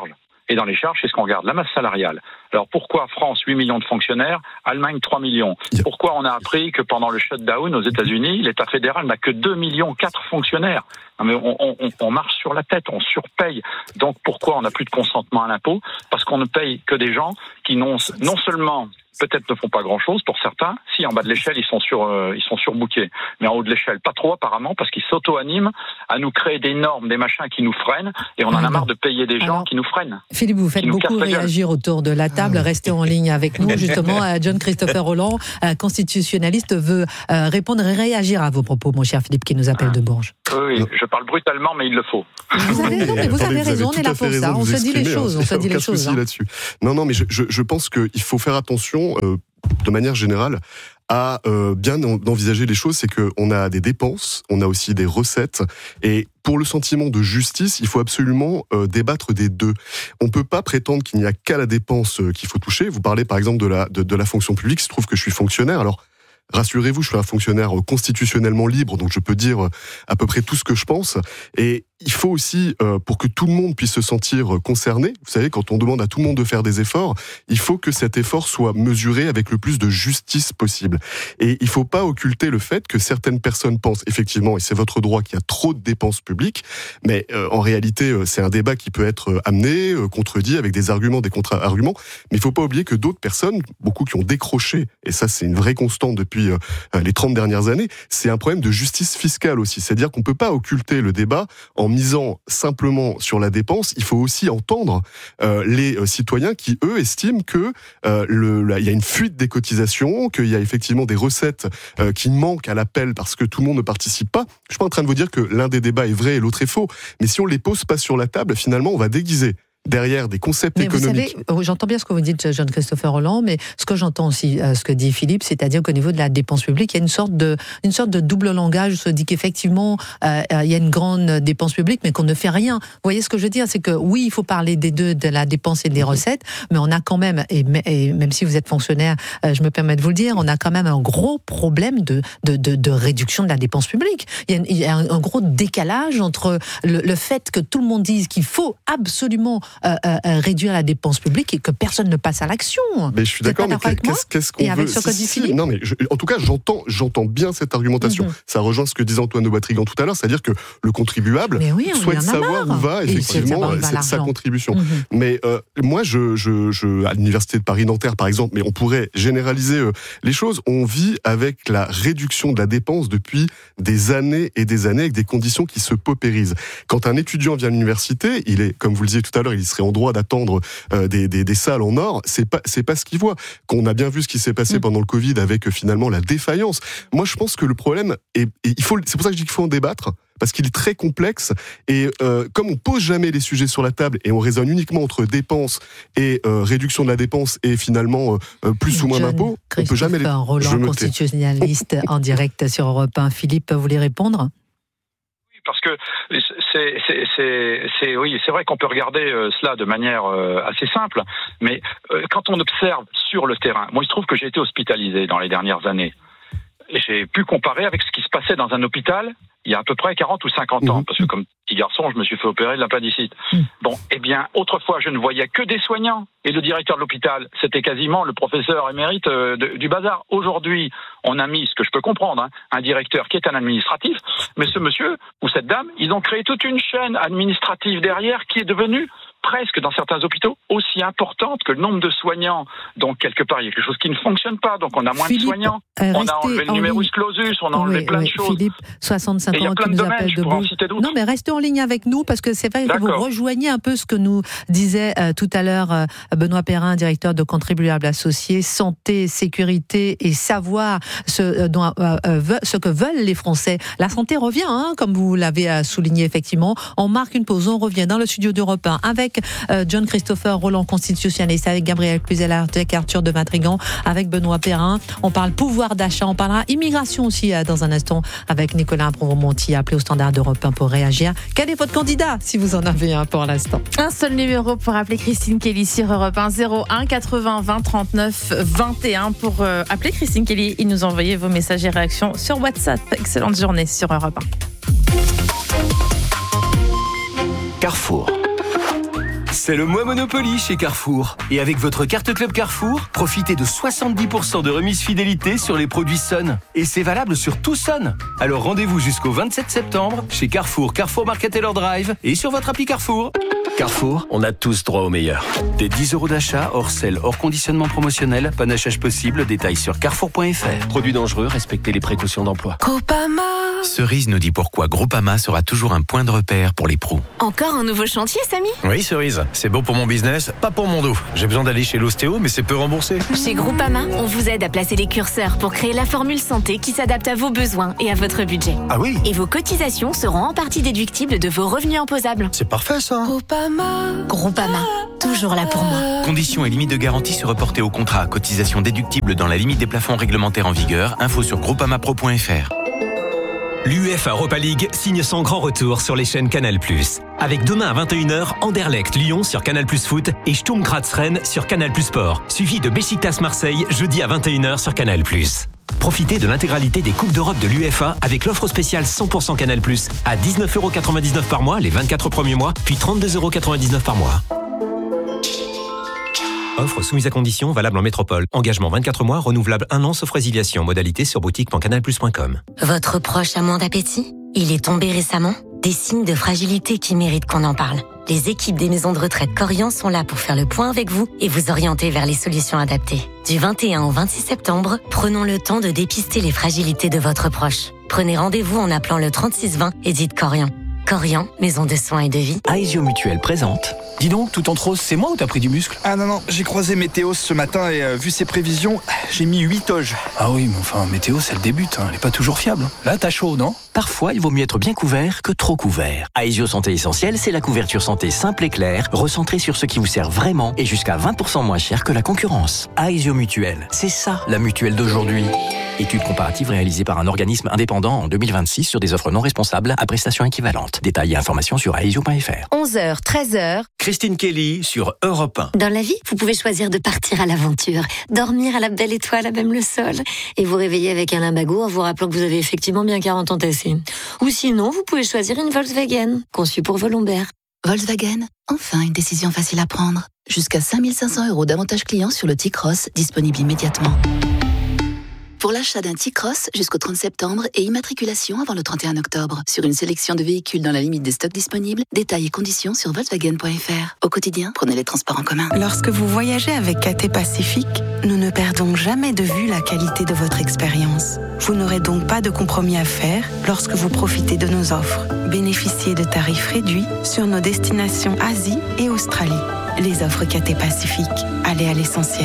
Et dans les charges, c'est ce qu'on regarde, la masse salariale. Alors pourquoi France, 8 millions de fonctionnaires, Allemagne, 3 millions? Pourquoi on a appris que pendant le shutdown aux États-Unis, l'État fédéral n'a que 2,4 millions fonctionnaires? Non, mais on marche sur la tête, on surpaye. Donc pourquoi on n'a plus de consentement à l'impôt? Parce qu'on ne paye que des gens qui non seulement peut-être ne font pas grand-chose pour certains. Si, en bas de l'échelle, ils sont surbookés. Mais en haut de l'échelle, pas trop apparemment, parce qu'ils s'auto-animent à nous créer des normes, des machins qui nous freinent, et on en a marre de payer des gens qui nous freinent. Philippe, vous faites beaucoup réagir autour de la table. Restez en ligne avec nous. Justement, John Christopher Rolland, constitutionnaliste, veut répondre et réagir à vos propos, mon cher Philippe, qui nous appelle de Bourges. Oui, je parle brutalement, mais il le faut. Vous avez raison, on est là pour ça. On se dit les choses. On se dit les choses. Là-dessus. Non, mais je pense qu'il faut faire attention, de manière générale, à bien envisager les choses. C'est qu'on a des dépenses, on a aussi des recettes, et pour le sentiment de justice, il faut absolument débattre des deux. On peut pas prétendre qu'il n'y a qu'à la dépense qu'il faut toucher. Vous parlez par exemple de la fonction publique. Il se trouve que je suis fonctionnaire, alors rassurez-vous, je suis un fonctionnaire constitutionnellement libre, donc je peux dire à peu près tout ce que je pense. Et il faut aussi, pour que tout le monde puisse se sentir concerné, vous savez, quand on demande à tout le monde de faire des efforts, il faut que cet effort soit mesuré avec le plus de justice possible. Et il ne faut pas occulter le fait que certaines personnes pensent, effectivement, et c'est votre droit, qu'il y a trop de dépenses publiques, mais en réalité, c'est un débat qui peut être amené, contredit, avec des arguments, des contre-arguments, mais il ne faut pas oublier que d'autres personnes, beaucoup qui ont décroché, et ça c'est une vraie constante depuis les 30 dernières années, c'est un problème de justice fiscale aussi. C'est-à-dire qu'on ne peut pas occulter le débat en misant simplement sur la dépense. Il faut aussi entendre les citoyens qui, eux, estiment que il y a une fuite des cotisations, qu'il y a effectivement des recettes qui manquent à l'appel parce que tout le monde ne participe pas. Je suis pas en train de vous dire que l'un des débats est vrai et l'autre est faux, mais si on les pose pas sur la table, finalement, on va déguiser derrière des concepts économiques. Vous savez, j'entends bien ce que vous dites, John Christopher Rolland, mais ce que j'entends aussi, ce que dit Philippe, c'est-à-dire qu'au niveau de la dépense publique, il y a une sorte de double langage. On se dit qu'effectivement, il y a une grande dépense publique, mais qu'on ne fait rien. Vous voyez ce que je veux dire? C'est que oui, il faut parler des deux, de la dépense et des recettes, mais on a quand même, et même si vous êtes fonctionnaire, je me permets de vous le dire, on a quand même un gros problème de réduction de la dépense publique. Il y a un gros décalage entre le fait que tout le monde dise qu'il faut absolument réduire la dépense publique et que personne ne passe à l'action. Mais je suis d'accord, mais qu'est-ce qu'on veut? Avec ce que dit Philippe ? Non, mais en tout cas, j'entends bien cette argumentation. Ça rejoint ce que disait Antoine de Batrigan tout à l'heure, c'est-à-dire que le contribuable souhaite savoir où va effectivement sa contribution. Mais moi, à l'Université de Paris-Nanterre, par exemple, mais on pourrait généraliser les choses, on vit avec la réduction de la dépense depuis des années et des années, avec des conditions qui se paupérisent. Quand un étudiant vient à l'université, il est, comme vous le disiez tout à l'heure, il serait en droit d'attendre des salles en or. C'est pas ce qu'il voit. Qu'on a bien vu ce qui s'est passé pendant le Covid avec finalement la défaillance. Moi, je pense que le problème c'est pour ça que je dis qu'il faut en débattre, parce qu'il est très complexe, et comme on pose jamais les sujets sur la table et on raisonne uniquement entre dépenses et réduction de la dépense et finalement plus ou moins d'impôts, on peut jamais les... Rolland, constitutionnaliste en direct sur Europe 1. Philippe, vous voulez répondre? Parce que c'est vrai qu'on peut regarder cela de manière assez simple, mais quand on observe sur le terrain, moi il se trouve que j'ai été hospitalisé dans les dernières années, et j'ai pu comparer avec ce qui se passait dans un hôpital il y a à peu près 40 ou 50 ans, parce que comme petit garçon, je me suis fait opérer de l'appendicite. Bon, eh bien, autrefois, je ne voyais que des soignants, et le directeur de l'hôpital, c'était quasiment le professeur émérite du bazar. Aujourd'hui, on a mis, ce que je peux comprendre, un directeur qui est un administratif, mais ce monsieur ou cette dame, ils ont créé toute une chaîne administrative derrière qui est devenue presque, dans certains hôpitaux, aussi importante que le nombre de soignants. Donc, quelque part, il y a quelque chose qui ne fonctionne pas. Donc, on a moins de soignants. On a enlevé le numerus clausus, on a enlevé plein de choses. Philippe, 65 ans, qui nous appelle de Bourges. Non, mais restez en ligne avec nous, parce que c'est vrai que vous rejoignez un peu ce que nous disait tout à l'heure Benoît Perrin, directeur de Contribuables Associés, santé, sécurité et savoir ce que veulent les Français. La santé revient, comme vous l'avez souligné effectivement. On marque une pause, on revient dans le studio d'Europe 1 avec John Christopher Rolland, constitutionnaliste, avec Gabriel Cluzel, avec Arthur de Vatrigan, avec Benoît Perrin. On parle pouvoir d'achat, on parlera immigration aussi dans un instant avec Nicolas Provomonti, appelé au standard d'Europe 1 pour réagir. Quel est votre candidat, si vous en avez un pour l'instant? Un seul numéro pour appeler Christine Kelly sur Europe 1, 01 80 20 39 21 pour appeler Christine Kelly et nous envoyer vos messages et réactions sur WhatsApp. Excellente journée sur Europe 1. Carrefour. C'est le mois Monopoly chez Carrefour. Et avec votre carte Club Carrefour, profitez de 70% de remise fidélité sur les produits Sun. Et c'est valable sur tout Sun. Alors rendez-vous jusqu'au 27 septembre chez Carrefour, Carrefour Market Taylor Drive et sur votre appli Carrefour. Carrefour, on a tous droit au meilleur. Des 10 € d'achat, hors sel, hors conditionnement promotionnel, panachage possible, détails sur carrefour.fr. Produits dangereux, respectez les précautions d'emploi. Groupama. Cerise nous dit pourquoi Groupama sera toujours un point de repère pour les pros. Encore un nouveau chantier, Samy? Oui, Cerise, c'est bon pour mon business, pas pour mon dos. J'ai besoin d'aller chez l'ostéo, mais c'est peu remboursé. Chez Groupama, on vous aide à placer les curseurs pour créer la formule santé qui s'adapte à vos besoins et à votre budget. Ah oui? Et vos cotisations seront en partie déductibles de vos revenus imposables. C'est parfait ça. Groupama, toujours là pour moi. Conditions et limites de garantie se reporter au contrat. Cotisation déductible dans la limite des plafonds réglementaires en vigueur. Info sur groupamapro.fr. L'UEFA Europa League signe son grand retour sur les chaînes Canal+. Avec demain à 21h, Anderlecht Lyon sur Canal+ Foot et Sturm Graz Rennes sur Canal+ Sport. Suivi de Beşiktaş Marseille jeudi à 21h sur Canal+. Profitez de l'intégralité des Coupes d'Europe de l'UEFA avec l'offre spéciale 100% Canal+, à 19,99€ par mois les 24 premiers mois, puis 32,99€ par mois. Offre soumise à condition, valable en métropole. Engagement 24 mois, renouvelable 1 an sauf résiliation. Modalité sur boutique.canalplus.com. Votre proche a moins d'appétit? Il est tombé récemment? Des signes de fragilité qui méritent qu'on en parle. Les équipes des maisons de retraite Corian sont là pour faire le point avec vous et vous orienter vers les solutions adaptées. Du 21 au 26 septembre, prenons le temps de dépister les fragilités de votre proche. Prenez rendez-vous en appelant le 3620 et dites Corian. Corian, maison de soins et de vie. Aesio Mutuelle présente. Dis donc, tout en rose, c'est moi ou t'as pris du muscle? Ah non, j'ai croisé Météos ce matin et vu ses prévisions, j'ai mis 8 toges. Ah oui, mais enfin, Météos, elle débute, elle est pas toujours fiable. Là, t'as chaud, non? Parfois, il vaut mieux être bien couvert que trop couvert. Aesio Santé Essentielle, c'est la couverture santé simple et claire, recentrée sur ce qui vous sert vraiment et jusqu'à 20% moins cher que la concurrence. Aesio Mutuelle, c'est ça, la mutuelle d'aujourd'hui. Étude comparative réalisée par un organisme indépendant en 2026 sur des offres non responsables à prestations équivalentes. Détails et informations sur aesio.fr. 11h, 13h. Christine Kelly sur Europe 1. Dans la vie, vous pouvez choisir de partir à l'aventure, dormir à la belle étoile, à même le sol, et vous réveiller avec un lumbago en vous rappelant que vous avez effectivement bien 40 ans tassés. Ou sinon, vous pouvez choisir une Volkswagen, conçue pour vos lombaires. Volkswagen, enfin une décision facile à prendre. Jusqu'à 5 500 € d'avantages clients sur le T-Cross, disponible immédiatement. Pour l'achat d'un T-Cross jusqu'au 30 septembre et immatriculation avant le 31 octobre. Sur une sélection de véhicules dans la limite des stocks disponibles, détails et conditions sur Volkswagen.fr. Au quotidien, prenez les transports en commun. Lorsque vous voyagez avec KT Pacifique, nous ne perdons jamais de vue la qualité de votre expérience. Vous n'aurez donc pas de compromis à faire lorsque vous profitez de nos offres. Bénéficiez de tarifs réduits sur nos destinations Asie et Australie. Les offres KT Pacifique. Allez à l'essentiel.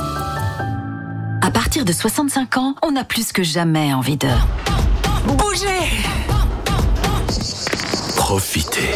À partir de 65 ans, on a plus que jamais envie de bouger. Profitez.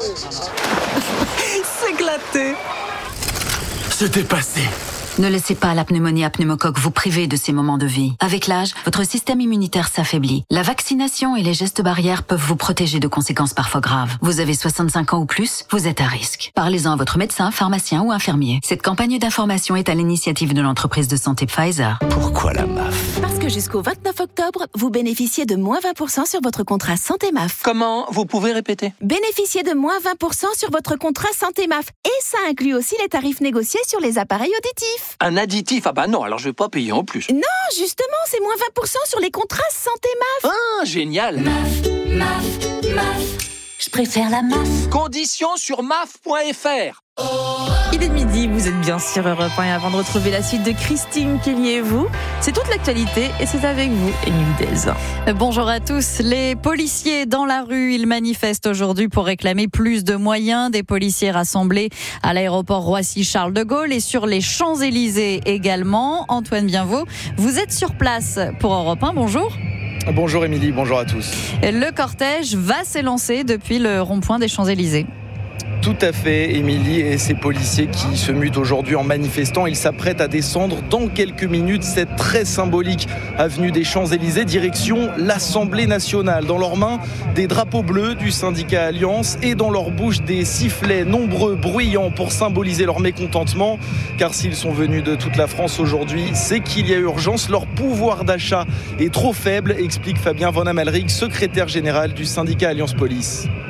S'éclater. Se dépasser. Ne laissez pas la pneumonie à pneumocoque vous priver de ces moments de vie. Avec l'âge, votre système immunitaire s'affaiblit. La vaccination et les gestes barrières peuvent vous protéger de conséquences parfois graves. Vous avez 65 ans ou plus, vous êtes à risque. Parlez-en à votre médecin, pharmacien ou infirmier. Cette campagne d'information est à l'initiative de l'entreprise de santé Pfizer. Pourquoi la MAF? Parce que jusqu'au 29 octobre, vous bénéficiez de moins 20% sur votre contrat Santé MAF. Comment? Vous pouvez répéter? Bénéficiez de moins 20% sur votre contrat Santé MAF. Et ça inclut aussi les tarifs négociés sur les appareils auditifs. Un additif? Ah bah non, alors je vais pas payer en plus. Non, justement, c'est moins 20% sur les contrats Santé MAF. Ah, génial. MAF. Je préfère la MAF. Conditions sur maf.fr. Il est midi, vous êtes bien sur Europe 1 et avant de retrouver la suite de Christine Kelly et vous, c'est toute l'actualité et c'est avec vous, Émilie Dez. Bonjour à tous. Les policiers dans la rue, ils manifestent aujourd'hui pour réclamer plus de moyens. Des policiers rassemblés à l'aéroport Roissy-Charles de Gaulle et sur les Champs-Élysées également. Antoine Bienvaux, vous êtes sur place pour Europe 1. Bonjour. Bonjour Émilie, bonjour à tous. Le cortège va s'élancer depuis le rond-point des Champs-Élysées. Tout à fait, Émilie, et ces policiers qui se mutent aujourd'hui en manifestant, ils s'apprêtent à descendre dans quelques minutes cette très symbolique avenue des Champs-Élysées, direction l'Assemblée nationale. Dans leurs mains, des drapeaux bleus du syndicat Alliance et dans leur bouche des sifflets nombreux, bruyants pour symboliser leur mécontentement. Car s'ils sont venus de toute la France aujourd'hui, c'est qu'il y a urgence. Leur pouvoir d'achat est trop faible, explique Fabien Van Amalric, secrétaire général du syndicat Alliance Police.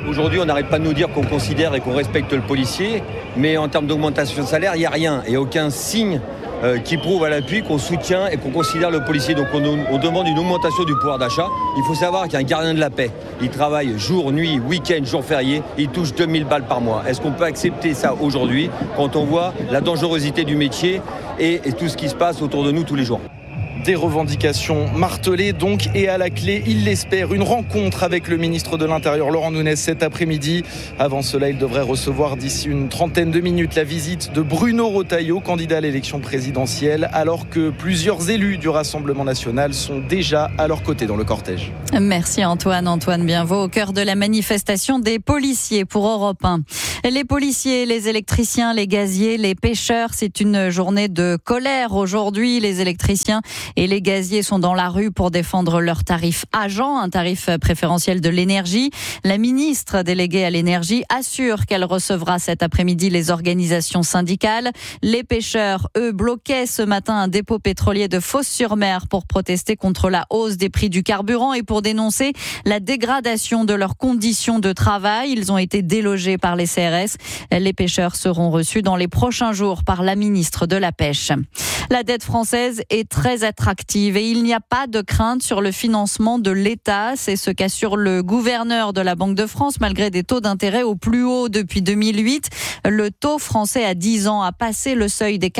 Aujourd'hui, on n'arrête pas de nous dire qu'on considère et qu'on respecte le policier, mais en termes d'augmentation de salaire, il n'y a rien. Il n'y a aucun signe qui prouve à l'appui qu'on soutient et qu'on considère le policier. Donc on demande une augmentation du pouvoir d'achat. Il faut savoir qu'il y a un gardien de la paix. Il travaille jour, nuit, week-end, jour férié. Il touche 2000 balles par mois. Est-ce qu'on peut accepter ça aujourd'hui quand on voit la dangerosité du métier et tout ce qui se passe autour de nous tous les jours ? Des revendications martelées donc, et à la clé, il l'espère, une rencontre avec le ministre de l'Intérieur Laurent Nunez cet après-midi. Avant cela, il devrait recevoir d'ici une trentaine de minutes la visite de Bruno Retailleau, candidat à l'élection présidentielle, alors que plusieurs élus du Rassemblement national sont déjà à leur côté dans le cortège. Merci Antoine Bienvaux, au cœur de la manifestation des policiers pour Europe 1. Les policiers, les électriciens, les gaziers, les pêcheurs, c'est une journée de colère aujourd'hui. Les électriciens et les gaziers sont dans la rue pour défendre leur tarif agent, un tarif préférentiel de l'énergie. La ministre déléguée à l'énergie assure qu'elle recevra cet après-midi les organisations syndicales. Les pêcheurs, eux, bloquaient ce matin un dépôt pétrolier de Fos-sur-Mer pour protester contre la hausse des prix du carburant et pour dénoncer la dégradation de leurs conditions de travail. Ils ont été délogés par les CRS. Les pêcheurs seront reçus dans les prochains jours par la ministre de la Pêche. La dette française est très attractive et il n'y a pas de crainte sur le financement de l'État. C'est ce qu'assure le gouverneur de la Banque de France, malgré des taux d'intérêt au plus haut depuis 2008. Le taux français à 10 ans a passé le seuil des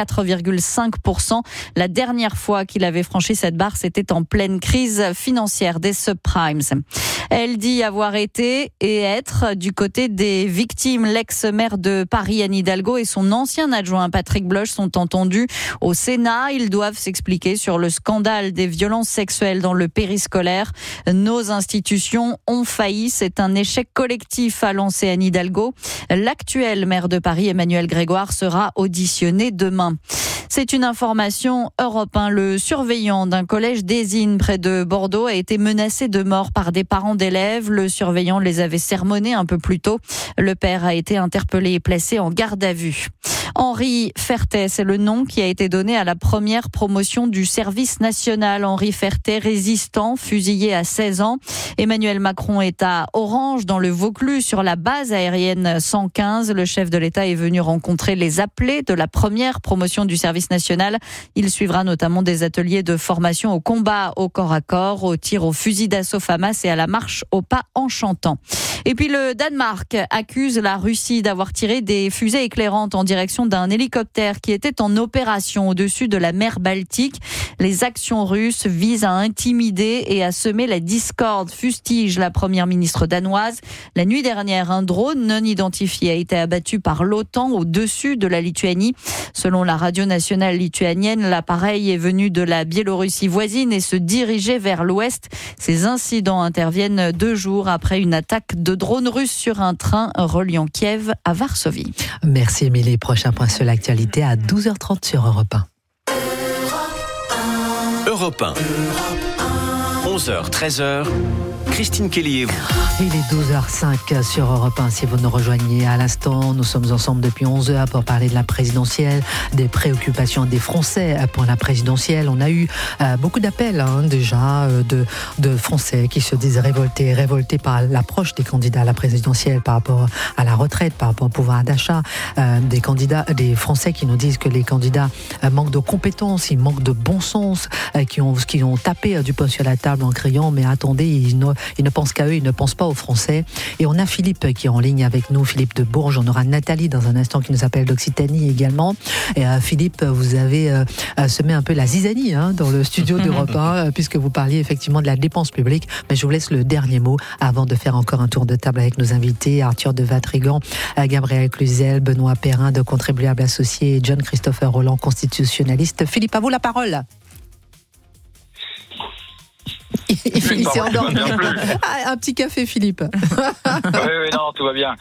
4,5%. La dernière fois qu'il avait franchi cette barre, c'était en pleine crise financière des subprimes. Elle dit avoir été et être du côté des victimes. L'ex-maire de Paris, Anne Hidalgo, et son ancien adjoint Patrick Bloch sont entendus au Sénat. Ils doivent s'expliquer sur le scandale des violences sexuelles dans le périscolaire. Nos institutions ont failli. C'est un échec collectif, a lancé Anne Hidalgo. L'actuel maire de Paris, Emmanuel Grégoire, sera auditionné demain. C'est une information Europe 1. Le surveillant d'un collège d'Ezine près de Bordeaux a été menacé de mort par des parents d'élèves. Le surveillant les avait sermonnés un peu plus tôt. Le père a été interpellé et placé en garde à vue. Henri Fertet, c'est le nom qui a été donné à la première promotion du service national. Henri Fertet, résistant, fusillé à 16 ans. Emmanuel Macron est à Orange, dans le Vaucluse, sur la base aérienne 115. Le chef de l'État est venu rencontrer les appelés de la première promotion du service national. Il suivra notamment des ateliers de formation au combat au corps à corps, au tir au fusil d'assaut FAMAS et à la marche au pas en chantant. Et puis le Danemark accuse la Russie d'avoir tiré des fusées éclairantes en direction d'un hélicoptère qui était en opération au-dessus de la mer Baltique. Les actions russes visent à intimider et à semer la discorde, fustige la première ministre danoise. La nuit dernière, un drone non identifié a été abattu par l'OTAN au-dessus de la Lituanie. Selon la radio nationale lituanienne, l'appareil est venu de la Biélorussie voisine et se dirigeait vers l'ouest. Ces incidents interviennent 2 jours après une attaque de drone russe sur un train reliant Kiev à Varsovie. Merci Émilie. Prochain point sur l'actualité à 12h30 sur Europe 1. Europe 1. 11h, 13h. Christine Kelly et vous. Il est 12h05 sur Europe 1. Si vous nous rejoignez à l'instant, nous sommes ensemble depuis 11h pour parler de la présidentielle, des préoccupations des Français pour la présidentielle. On a eu beaucoup d'appels déjà de Français qui se disent révoltés par l'approche des candidats à la présidentielle par rapport à la retraite, par rapport au pouvoir d'achat. Des Français qui nous disent que les candidats manquent de compétences, ils manquent de bon sens, qui ont tapé du poing sur la table en criant mais attendez, ils ne pensent qu'à eux, ils ne pensent pas aux Français. Et on a Philippe qui est en ligne avec nous, Philippe de Bourges. On aura Nathalie dans un instant qui nous appelle d'Occitanie également. Et Philippe, vous avez semé un peu la zizanie dans le studio d'Europe 1 puisque vous parliez effectivement de la dépense publique. Mais je vous laisse le dernier mot avant de faire encore un tour de table avec nos invités, Arthur de Vatrigan, Gabriel Cluzel, Benoît Perrin de Contribuables Associés et John Christopher Roland, constitutionnaliste. Philippe, à vous la parole. Il s'est endormi. Un petit café, Philippe. Oui, non, tout va bien.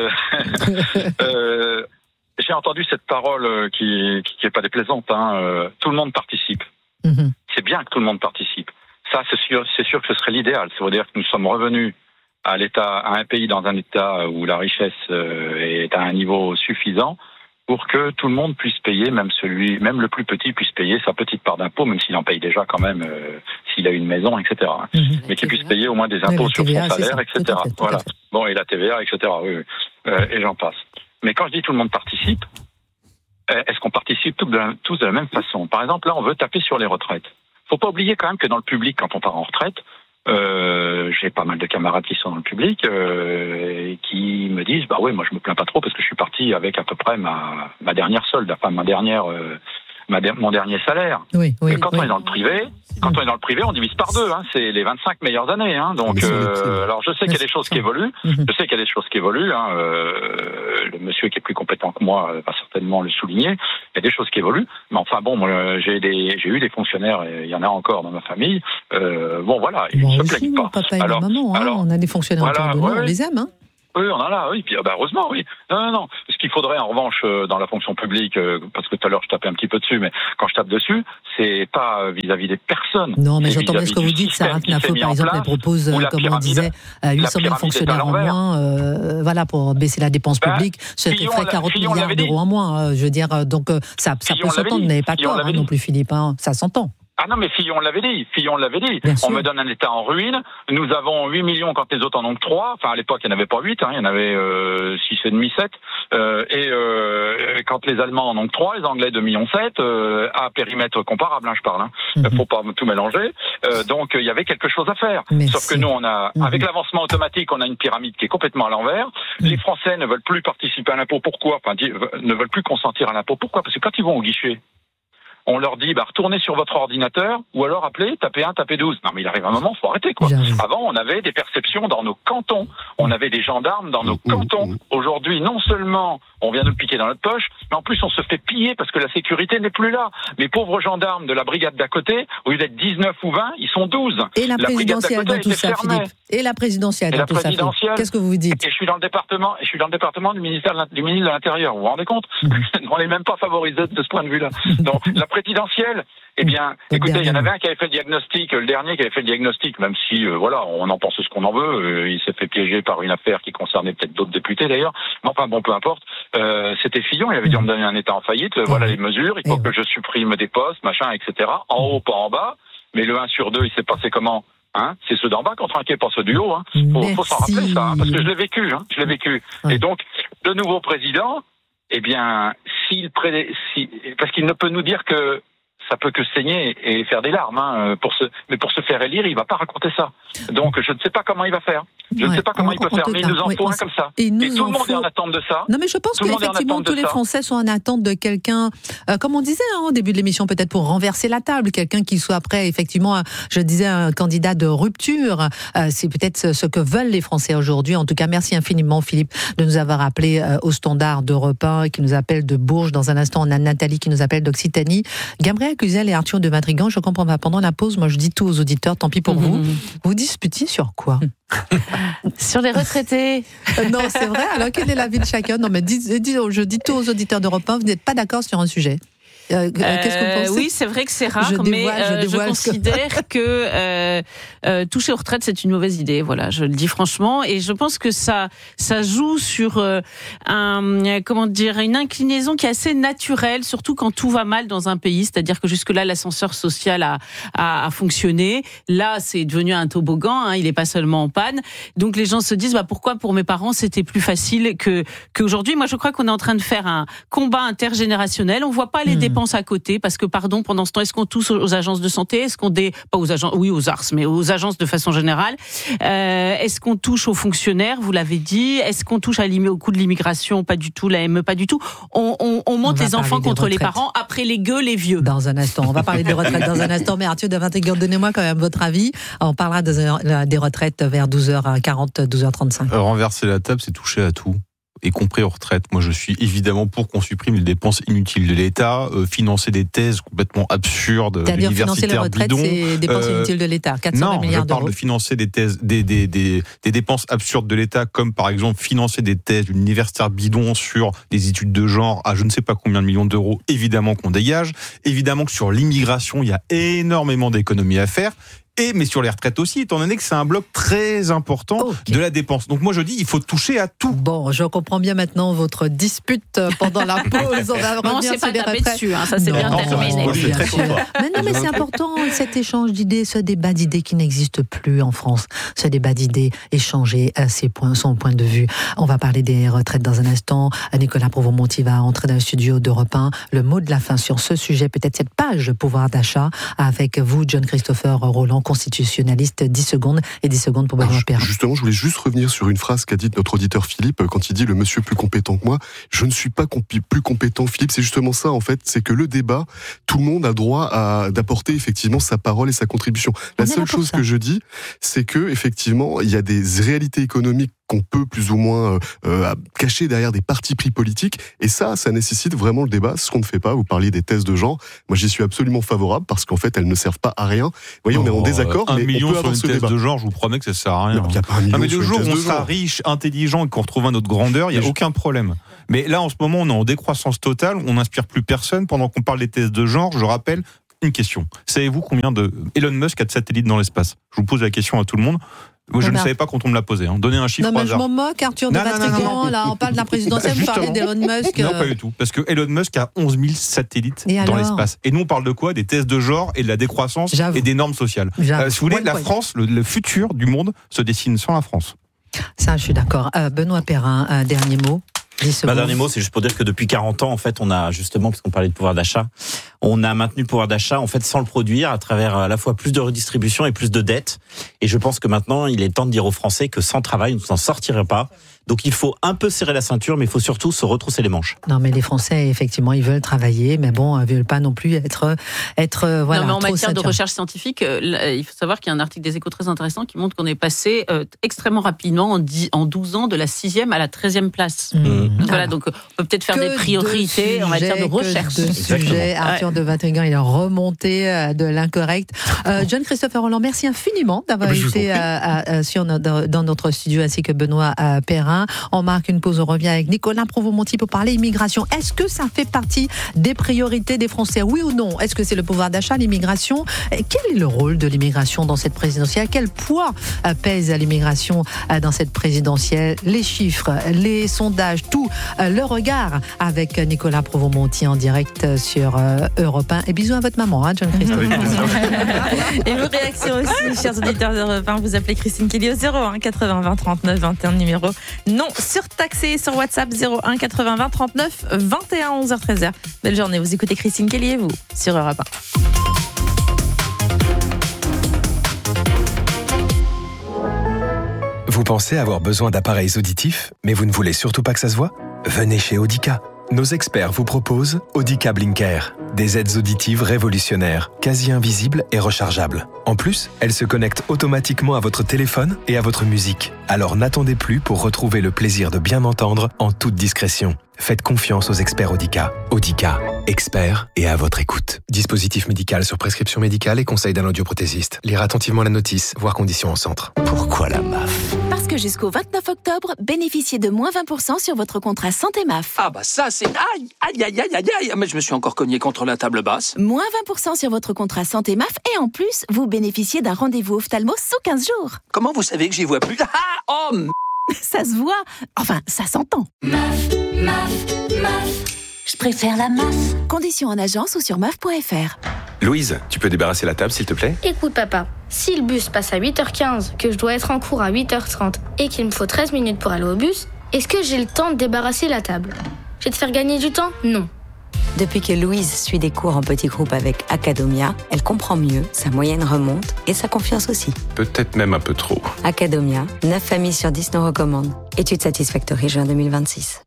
J'ai entendu cette parole qui est pas déplaisante. Tout le monde participe. Mm-hmm. C'est bien que tout le monde participe. Ça, c'est sûr que ce serait l'idéal. Ça veut dire que nous sommes revenus à un pays dans un état où la richesse est à un niveau suffisant pour que tout le monde puisse payer, même le plus petit puisse payer sa petite part d'impôt, même s'il en paye déjà quand même s'il a une maison, etc. Mais qu'il puisse payer au moins des impôts sur son salaire, etc. Voilà. Bon, et la TVA, etc. Oui. Et j'en passe. Mais quand je dis tout le monde participe, est-ce qu'on participe tous de la même façon? Par exemple, là, on veut taper sur les retraites. Faut pas oublier quand même que dans le public, quand on part en retraite, j'ai pas mal de camarades qui sont dans le public et qui me disent bah oui, moi je me plains pas trop parce que je suis parti avec à peu près ma dernière solde, enfin mon dernier salaire. Oui, quand on est dans le privé, on divise par deux. Hein, c'est les 25 meilleures années. Hein, donc, alors je sais qu'il y a des choses qui évoluent. Hein, le monsieur qui est plus compétent que moi va certainement le souligner. Il y a des choses qui évoluent. Mais enfin bon, moi, j'ai eu des fonctionnaires, et il y en a encore dans ma famille. Bon voilà, ils ne se plaignent pas. Papa et maman, on a des fonctionnaires autour de nous, on les aime. Hein. Oui, on en a, oui. Puis, heureusement, oui. Non. Ce qu'il faudrait, en revanche, dans la fonction publique, parce que tout à l'heure, je tapais un petit peu dessus, mais quand je tape dessus, c'est pas vis-à-vis des personnes. Non, mais j'entends bien ce que vous dites. Sarah Knafo, par exemple, elle propose, comme on disait, 800 000 fonctionnaires en moins, voilà, pour baisser la dépense publique, ce qui ferait 40 milliards d'euros en moins. Je veux dire, donc, ça peut s'entendre. Vous n'avez pas tort, non plus, Philippe, hein, ça s'entend. Ah non, mais Fillon l'avait dit. On me donne un État en ruine. Nous avons 8 millions quand les autres en ont que 3. Enfin, à l'époque, il n'y en avait pas 8, hein, il y en avait 6,5, 7. Quand les Allemands en ont que 3, les Anglais 2,7 millions, à périmètre comparable, hein, je parle. Faut pas tout mélanger. Donc, il y avait quelque chose à faire. Sauf que nous, on a, avec l'avancement automatique, on a une pyramide qui est complètement à l'envers. Les Français ne veulent plus participer à l'impôt. Pourquoi? Enfin, ne veulent plus consentir à l'impôt. Pourquoi? Parce que quand ils vont au guichet, on leur dit, retournez sur votre ordinateur, ou alors appelez, tapez 1, tapez 12. Non, mais il arrive un moment, faut arrêter, quoi. Avant, on avait des perceptions dans nos cantons. On avait des gendarmes dans nos cantons. Aujourd'hui, non seulement on vient de le piquer dans notre poche, mais en plus, on se fait piller parce que la sécurité n'est plus là. Les pauvres gendarmes de la brigade d'à côté, au lieu d'être 19 ou 20, ils sont 12. Et la présidentielle dans tout ça, Philippe. Et la présidentielle dans tout ça, Philippe. Qu'est-ce que vous dites? Et je suis dans le département du ministre de l'Intérieur. Vous vous rendez compte? On n'est même pas favorisé de ce point de vue-là. Donc, la présidentielle, eh bien, écoutez, il y en avait un qui avait fait le diagnostic, le dernier qui avait fait le diagnostic, même si, voilà, on en pense ce qu'on en veut. Il s'est fait piéger par une affaire qui concernait peut-être d'autres députés d'ailleurs. Mais enfin, bon, peu importe. C'était Fillon, il avait dit on me donne un État en faillite. Voilà les mesures. Il faut que je supprime des postes, machin, etc. En haut, pas en bas. Mais le 1 sur 2, il s'est passé comment? Hein, c'est ceux d'en bas qui ont trinqué, pas ceux du haut. Hein. Faut s'en rappeler ça, hein, parce que je l'ai vécu. Hein, Et donc, le nouveau président, eh bien, parce qu'il ne peut nous dire que ça peut que saigner et faire des larmes, hein, mais pour se faire élire, il va pas raconter ça. Donc, je ne sais pas comment il va faire. Je ne sais pas comment il peut faire, mais il nous en faut un comme ça. Et tout le monde est en attente de ça. Non, mais je pense qu'effectivement, tous les Français sont en attente de quelqu'un, comme on disait au début de l'émission, peut-être pour renverser la table, quelqu'un qui soit prêt, effectivement, je disais, un candidat de rupture. C'est peut-être ce que veulent les Français aujourd'hui. En tout cas, merci infiniment, Philippe, de nous avoir appelé au standard d'Europe 1, qui nous appelle de Bourges. Dans un instant, on a Nathalie qui nous appelle d'Occitanie. Gabriel Cluzel et Arthur de Vatrigan, je comprends pas. Pendant la pause, moi, je dis tout aux auditeurs, tant pis pour vous. Vous disputez sur quoi? Sur les retraités. Non, c'est vrai. Alors, quel est l'avis de chacun? Non, mais je dis tout aux auditeurs d'Europe 1, vous n'êtes pas d'accord sur un sujet. Qu'est-ce que vous pensez? Oui, c'est vrai que c'est rare, mais je considère que toucher aux retraites, c'est une mauvaise idée. Voilà, je le dis franchement, et je pense que ça joue sur une inclinaison qui est assez naturelle, surtout quand tout va mal dans un pays. C'est-à-dire que jusque-là, l'ascenseur social a fonctionné. Là, c'est devenu un toboggan. Hein, il n'est pas seulement en panne. Donc, les gens se disent, pourquoi pour mes parents c'était plus facile qu'aujourd'hui. Moi, je crois qu'on est en train de faire un combat intergénérationnel. On voit pas les dépenses à côté, parce que, pendant ce temps, est-ce qu'on touche aux agences de santé? Est-ce qu'on pas aux agences, oui, aux ARS, mais aux agences de façon générale? Est-ce qu'on touche aux fonctionnaires? Vous l'avez dit. Est-ce qu'on touche au coût de l'immigration? Pas du tout. La ME, pas du tout. On monte les enfants contre les parents, après les gueux, les vieux. Dans un instant. On va parler des retraites dans un instant, mais Arthur de Vatrigan, donnez-moi quand même votre avis. On parlera des retraites vers 12h40, 12h35. Renverser la table, c'est toucher à tout, y compris aux retraites. Moi, je suis évidemment pour qu'on supprime les dépenses inutiles de l'État, financer des thèses complètement absurdes, c'est-à-dire financer les retraites, bidons. C'est dépenses inutiles de l'État, 420 milliards d'euros. Non, je parle de financer des thèses, des dépenses absurdes de l'État, comme par exemple financer des thèses d'universitaires bidons sur des études de genre à je ne sais pas combien de millions d'euros, évidemment qu'on dégage. Évidemment que sur l'immigration, il y a énormément d'économies à faire. mais sur les retraites aussi, étant donné que c'est un bloc très important de la dépense. Donc moi je dis, il faut toucher à tout. Bon, je comprends bien maintenant votre dispute pendant la pause. On va revenir c'est sur pas les tapé retraites. dessus, ça c'est bien terminé. Mais c'est important cet échange d'idées, ce débat d'idées qui n'existe plus en France. Ce débat d'idées, échanger son point de vue. On va parler des retraites dans un instant. Nicolas Provost-Monty va entrer dans le studio d'Europe 1. Le mot de la fin sur ce sujet, peut-être cette page pouvoir d'achat, avec vous, John Christopher Roland, constitutionnaliste. 10 secondes et 10 secondes pour Benoît Perrin. Justement, je voulais juste revenir sur une phrase qu'a dite notre auditeur Philippe quand il dit le monsieur plus compétent que moi. Je ne suis pas plus compétent, Philippe. C'est justement ça, en fait. C'est que le débat, tout le monde a droit d'apporter effectivement sa parole et sa contribution. La seule chose que je dis, c'est que effectivement, il y a des réalités économiques qu'on peut plus ou moins cacher derrière des partis pris politiques. Et ça nécessite vraiment le débat. Ce qu'on ne fait pas. Vous parliez des thèses de genre. Moi, j'y suis absolument favorable parce qu'en fait, elles ne servent pas à rien. Vous voyez, on est en désaccord, mais on peut avoir ce débat. De genre, je vous promets que ça sert à rien. Il n'y a pas un million mais le sur jour où une on thèse de sera genre. riche, intelligent et qu'on retrouvera notre grandeur, il n'y a aucun problème. Mais là, en ce moment, on est en décroissance totale. On n'inspire plus personne. Pendant qu'on parle des thèses de genre, je rappelle une question. Savez-vous combien de Elon Musk a de satellites dans l'espace ? Je vous pose la question à tout le monde. Moi, je ne savais pas quand on me l'a posé. Donnez un chiffre Non, mais au je hasard. m'en moque, Arthur de Vatrigan. Là, on parle de la présidentielle, vous parlez d'Elon Musk. Non, pas du tout. Parce que Elon Musk a 11 000 satellites dans l'espace. Et nous, on parle de quoi ? Des tests de genre et de la décroissance et des normes sociales. Si vous voulez, la France, le futur du monde se dessine sans la France. Ça, je suis d'accord. Benoît Perrin, un dernier mot. Dernier mot, c'est juste pour dire que depuis 40 ans, en fait, on a justement, parce qu'on parlait de pouvoir d'achat, on a maintenu le pouvoir d'achat, en fait, sans le produire, à travers à la fois plus de redistribution et plus de dettes. Et je pense que maintenant, il est temps de dire aux Français que sans travail, on ne s'en sortirait pas. Donc il faut un peu serrer la ceinture, mais il faut surtout se retrousser les manches. Non, mais les Français, effectivement, ils veulent travailler, mais bon, ils veulent pas non plus être voilà. Non, mais en matière ceinture. de recherche scientifique, il faut savoir qu'il y a un article des Échos très intéressant qui montre qu'on est passé extrêmement rapidement en 12 ans de la 6e à la 13e place. Voilà, donc on peut peut-être faire des priorités en matière de recherche. Sujet. Arthur de Vatrigan, il est remonté de l'incorrect. John Christopher Roland, merci infiniment d'avoir été dans notre studio, ainsi que Benoît Perrin. On marque une pause, on revient avec Nicolas Provost-Monty pour parler immigration. Est-ce que ça fait partie des priorités des Français, oui ou non ? Est-ce que c'est le pouvoir d'achat, l'immigration ? Quel est le rôle de l'immigration dans cette présidentielle ? Quel poids pèse l'immigration dans cette présidentielle ? Les chiffres, les sondages, tout, le regard avec Nicolas Provost-Monty en direct sur Europe 1. Et bisous à votre maman, John Christopher. Et vos réactions aussi, chers auditeurs d'Europe 1, vous appelez Christine Kelly au 01 80 20 39 21, numéro non surtaxé sur WhatsApp 01 80 20 39 21 11h 13h. Belle journée, vous écoutez Christine Kelly et vous sur Europe 1. Vous pensez avoir besoin d'appareils auditifs, mais vous ne voulez surtout pas que ça se voit ? Venez chez Audica. Nos experts vous proposent Audica Blinker, des aides auditives révolutionnaires, quasi invisibles et rechargeables. En plus, elles se connectent automatiquement à votre téléphone et à votre musique. Alors n'attendez plus pour retrouver le plaisir de bien entendre en toute discrétion. Faites confiance aux experts Audica. Audica, experts et à votre écoute. Dispositif médical sur prescription médicale et conseil d'un audioprothésiste. Lire attentivement la notice, voir conditions en centre. Pourquoi la MAF ? Parce que jusqu'au 29 octobre, bénéficiez de moins 20% sur votre contrat santé MAF. Ah bah ça c'est... Aïe, mais je me suis encore cogné contre la table basse. Moins 20% sur votre contrat santé MAF et en plus, vous bénéficiez d'un rendez-vous ophtalmo sous 15 jours. Comment vous savez que j'y vois plus ? Ça se voit. Enfin, ça s'entend. MAF. Je préfère la MAF. Conditions en agence ou sur maf.fr. Louise, tu peux débarrasser la table s'il te plaît ? Écoute papa, si le bus passe à 8h15, que je dois être en cours à 8h30 et qu'il me faut 13 minutes pour aller au bus, est-ce que j'ai le temps de débarrasser la table ? Je vais te faire gagner du temps ? Non. Depuis que Louise suit des cours en petits groupes avec Academia, elle comprend mieux, sa moyenne remonte et sa confiance aussi. Peut-être même un peu trop. Academia, 9 familles sur 10 nous recommandent. Étude Satisfactory juin 2026.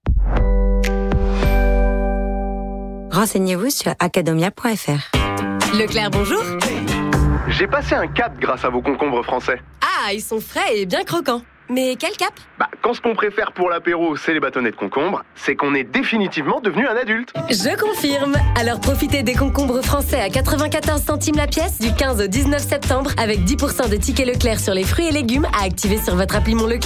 Renseignez-vous sur academia.fr. Leclerc, bonjour. J'ai passé un cap grâce à vos concombres français. Ah, ils sont frais et bien croquants. Mais quel cap ? Quand ce qu'on préfère pour l'apéro, c'est les bâtonnets de concombre, c'est qu'on est définitivement devenu un adulte. Je confirme. Alors profitez des concombres français à 94 centimes la pièce du 15 au 19 septembre avec 10% de tickets Leclerc sur les fruits et légumes à activer sur votre appli Mon Leclerc.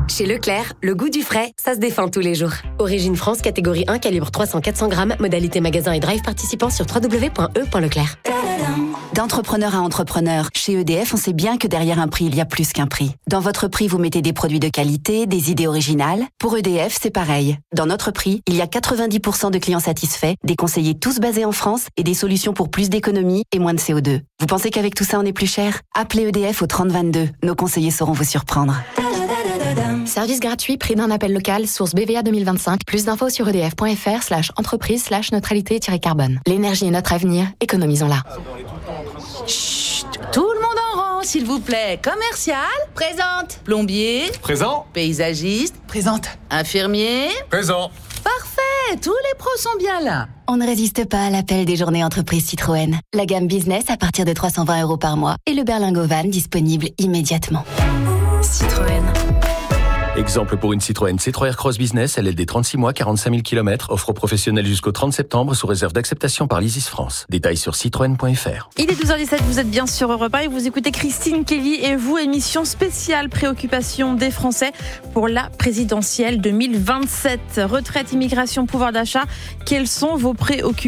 Chez Leclerc, le goût du frais, ça se défend tous les jours. Origine France, catégorie 1, calibre 300-400 grammes, modalité magasin et drive participant sur www.e.leclerc. D'entrepreneur à entrepreneur, chez EDF, on sait bien que derrière un prix, il y a plus qu'un prix. Dans votre prix, vous mettez des produits de qualité, des idées originales. Pour EDF, c'est pareil. Dans notre prix, il y a 90% de clients satisfaits, des conseillers tous basés en France et des solutions pour plus d'économies et moins de CO2. Vous pensez qu'avec tout ça, on est plus cher ? Appelez EDF au 3022. Nos conseillers sauront vous surprendre. Service gratuit, prix d'un appel local, source BVA 2025. Plus d'infos sur edf.fr/entreprise/neutralité-carbone. L'énergie est notre avenir, économisons-la. Chut, tout le monde en rang, s'il vous plaît. Commercial, présente. Plombier, présent. Paysagiste, présente. Infirmier, présent. Parfait, tous les pros sont bien là. On ne résiste pas à l'appel des journées entreprises Citroën. La gamme business à partir de 320 € par mois et le berlingot van disponible immédiatement. Citroën. Exemple pour une Citroën C3 Aircross Business, LLD 36 mois, 45 000 km, offre aux professionnels jusqu'au 30 septembre sous réserve d'acceptation par l'ISIS France. Détails sur citroën.fr. Il est 12h17, vous êtes bien sur Europe 1 et vous écoutez Christine Kelly et vous, émission spéciale préoccupation des Français pour la présidentielle 2027. Retraite, immigration, pouvoir d'achat, quelles sont vos préoccupations ?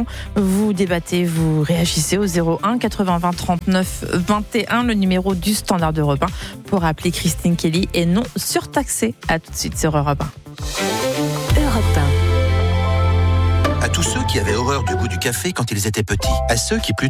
Vous débattez, vous réagissez au 01 80 20 39 21, le numéro du standard d'Europe 1 pour appeler Christine Kelly et non surtaxé. À tout de suite sur Europe 1. Europe 1. À tous ceux qui avaient horreur du goût du café quand ils étaient petits, à ceux qui plus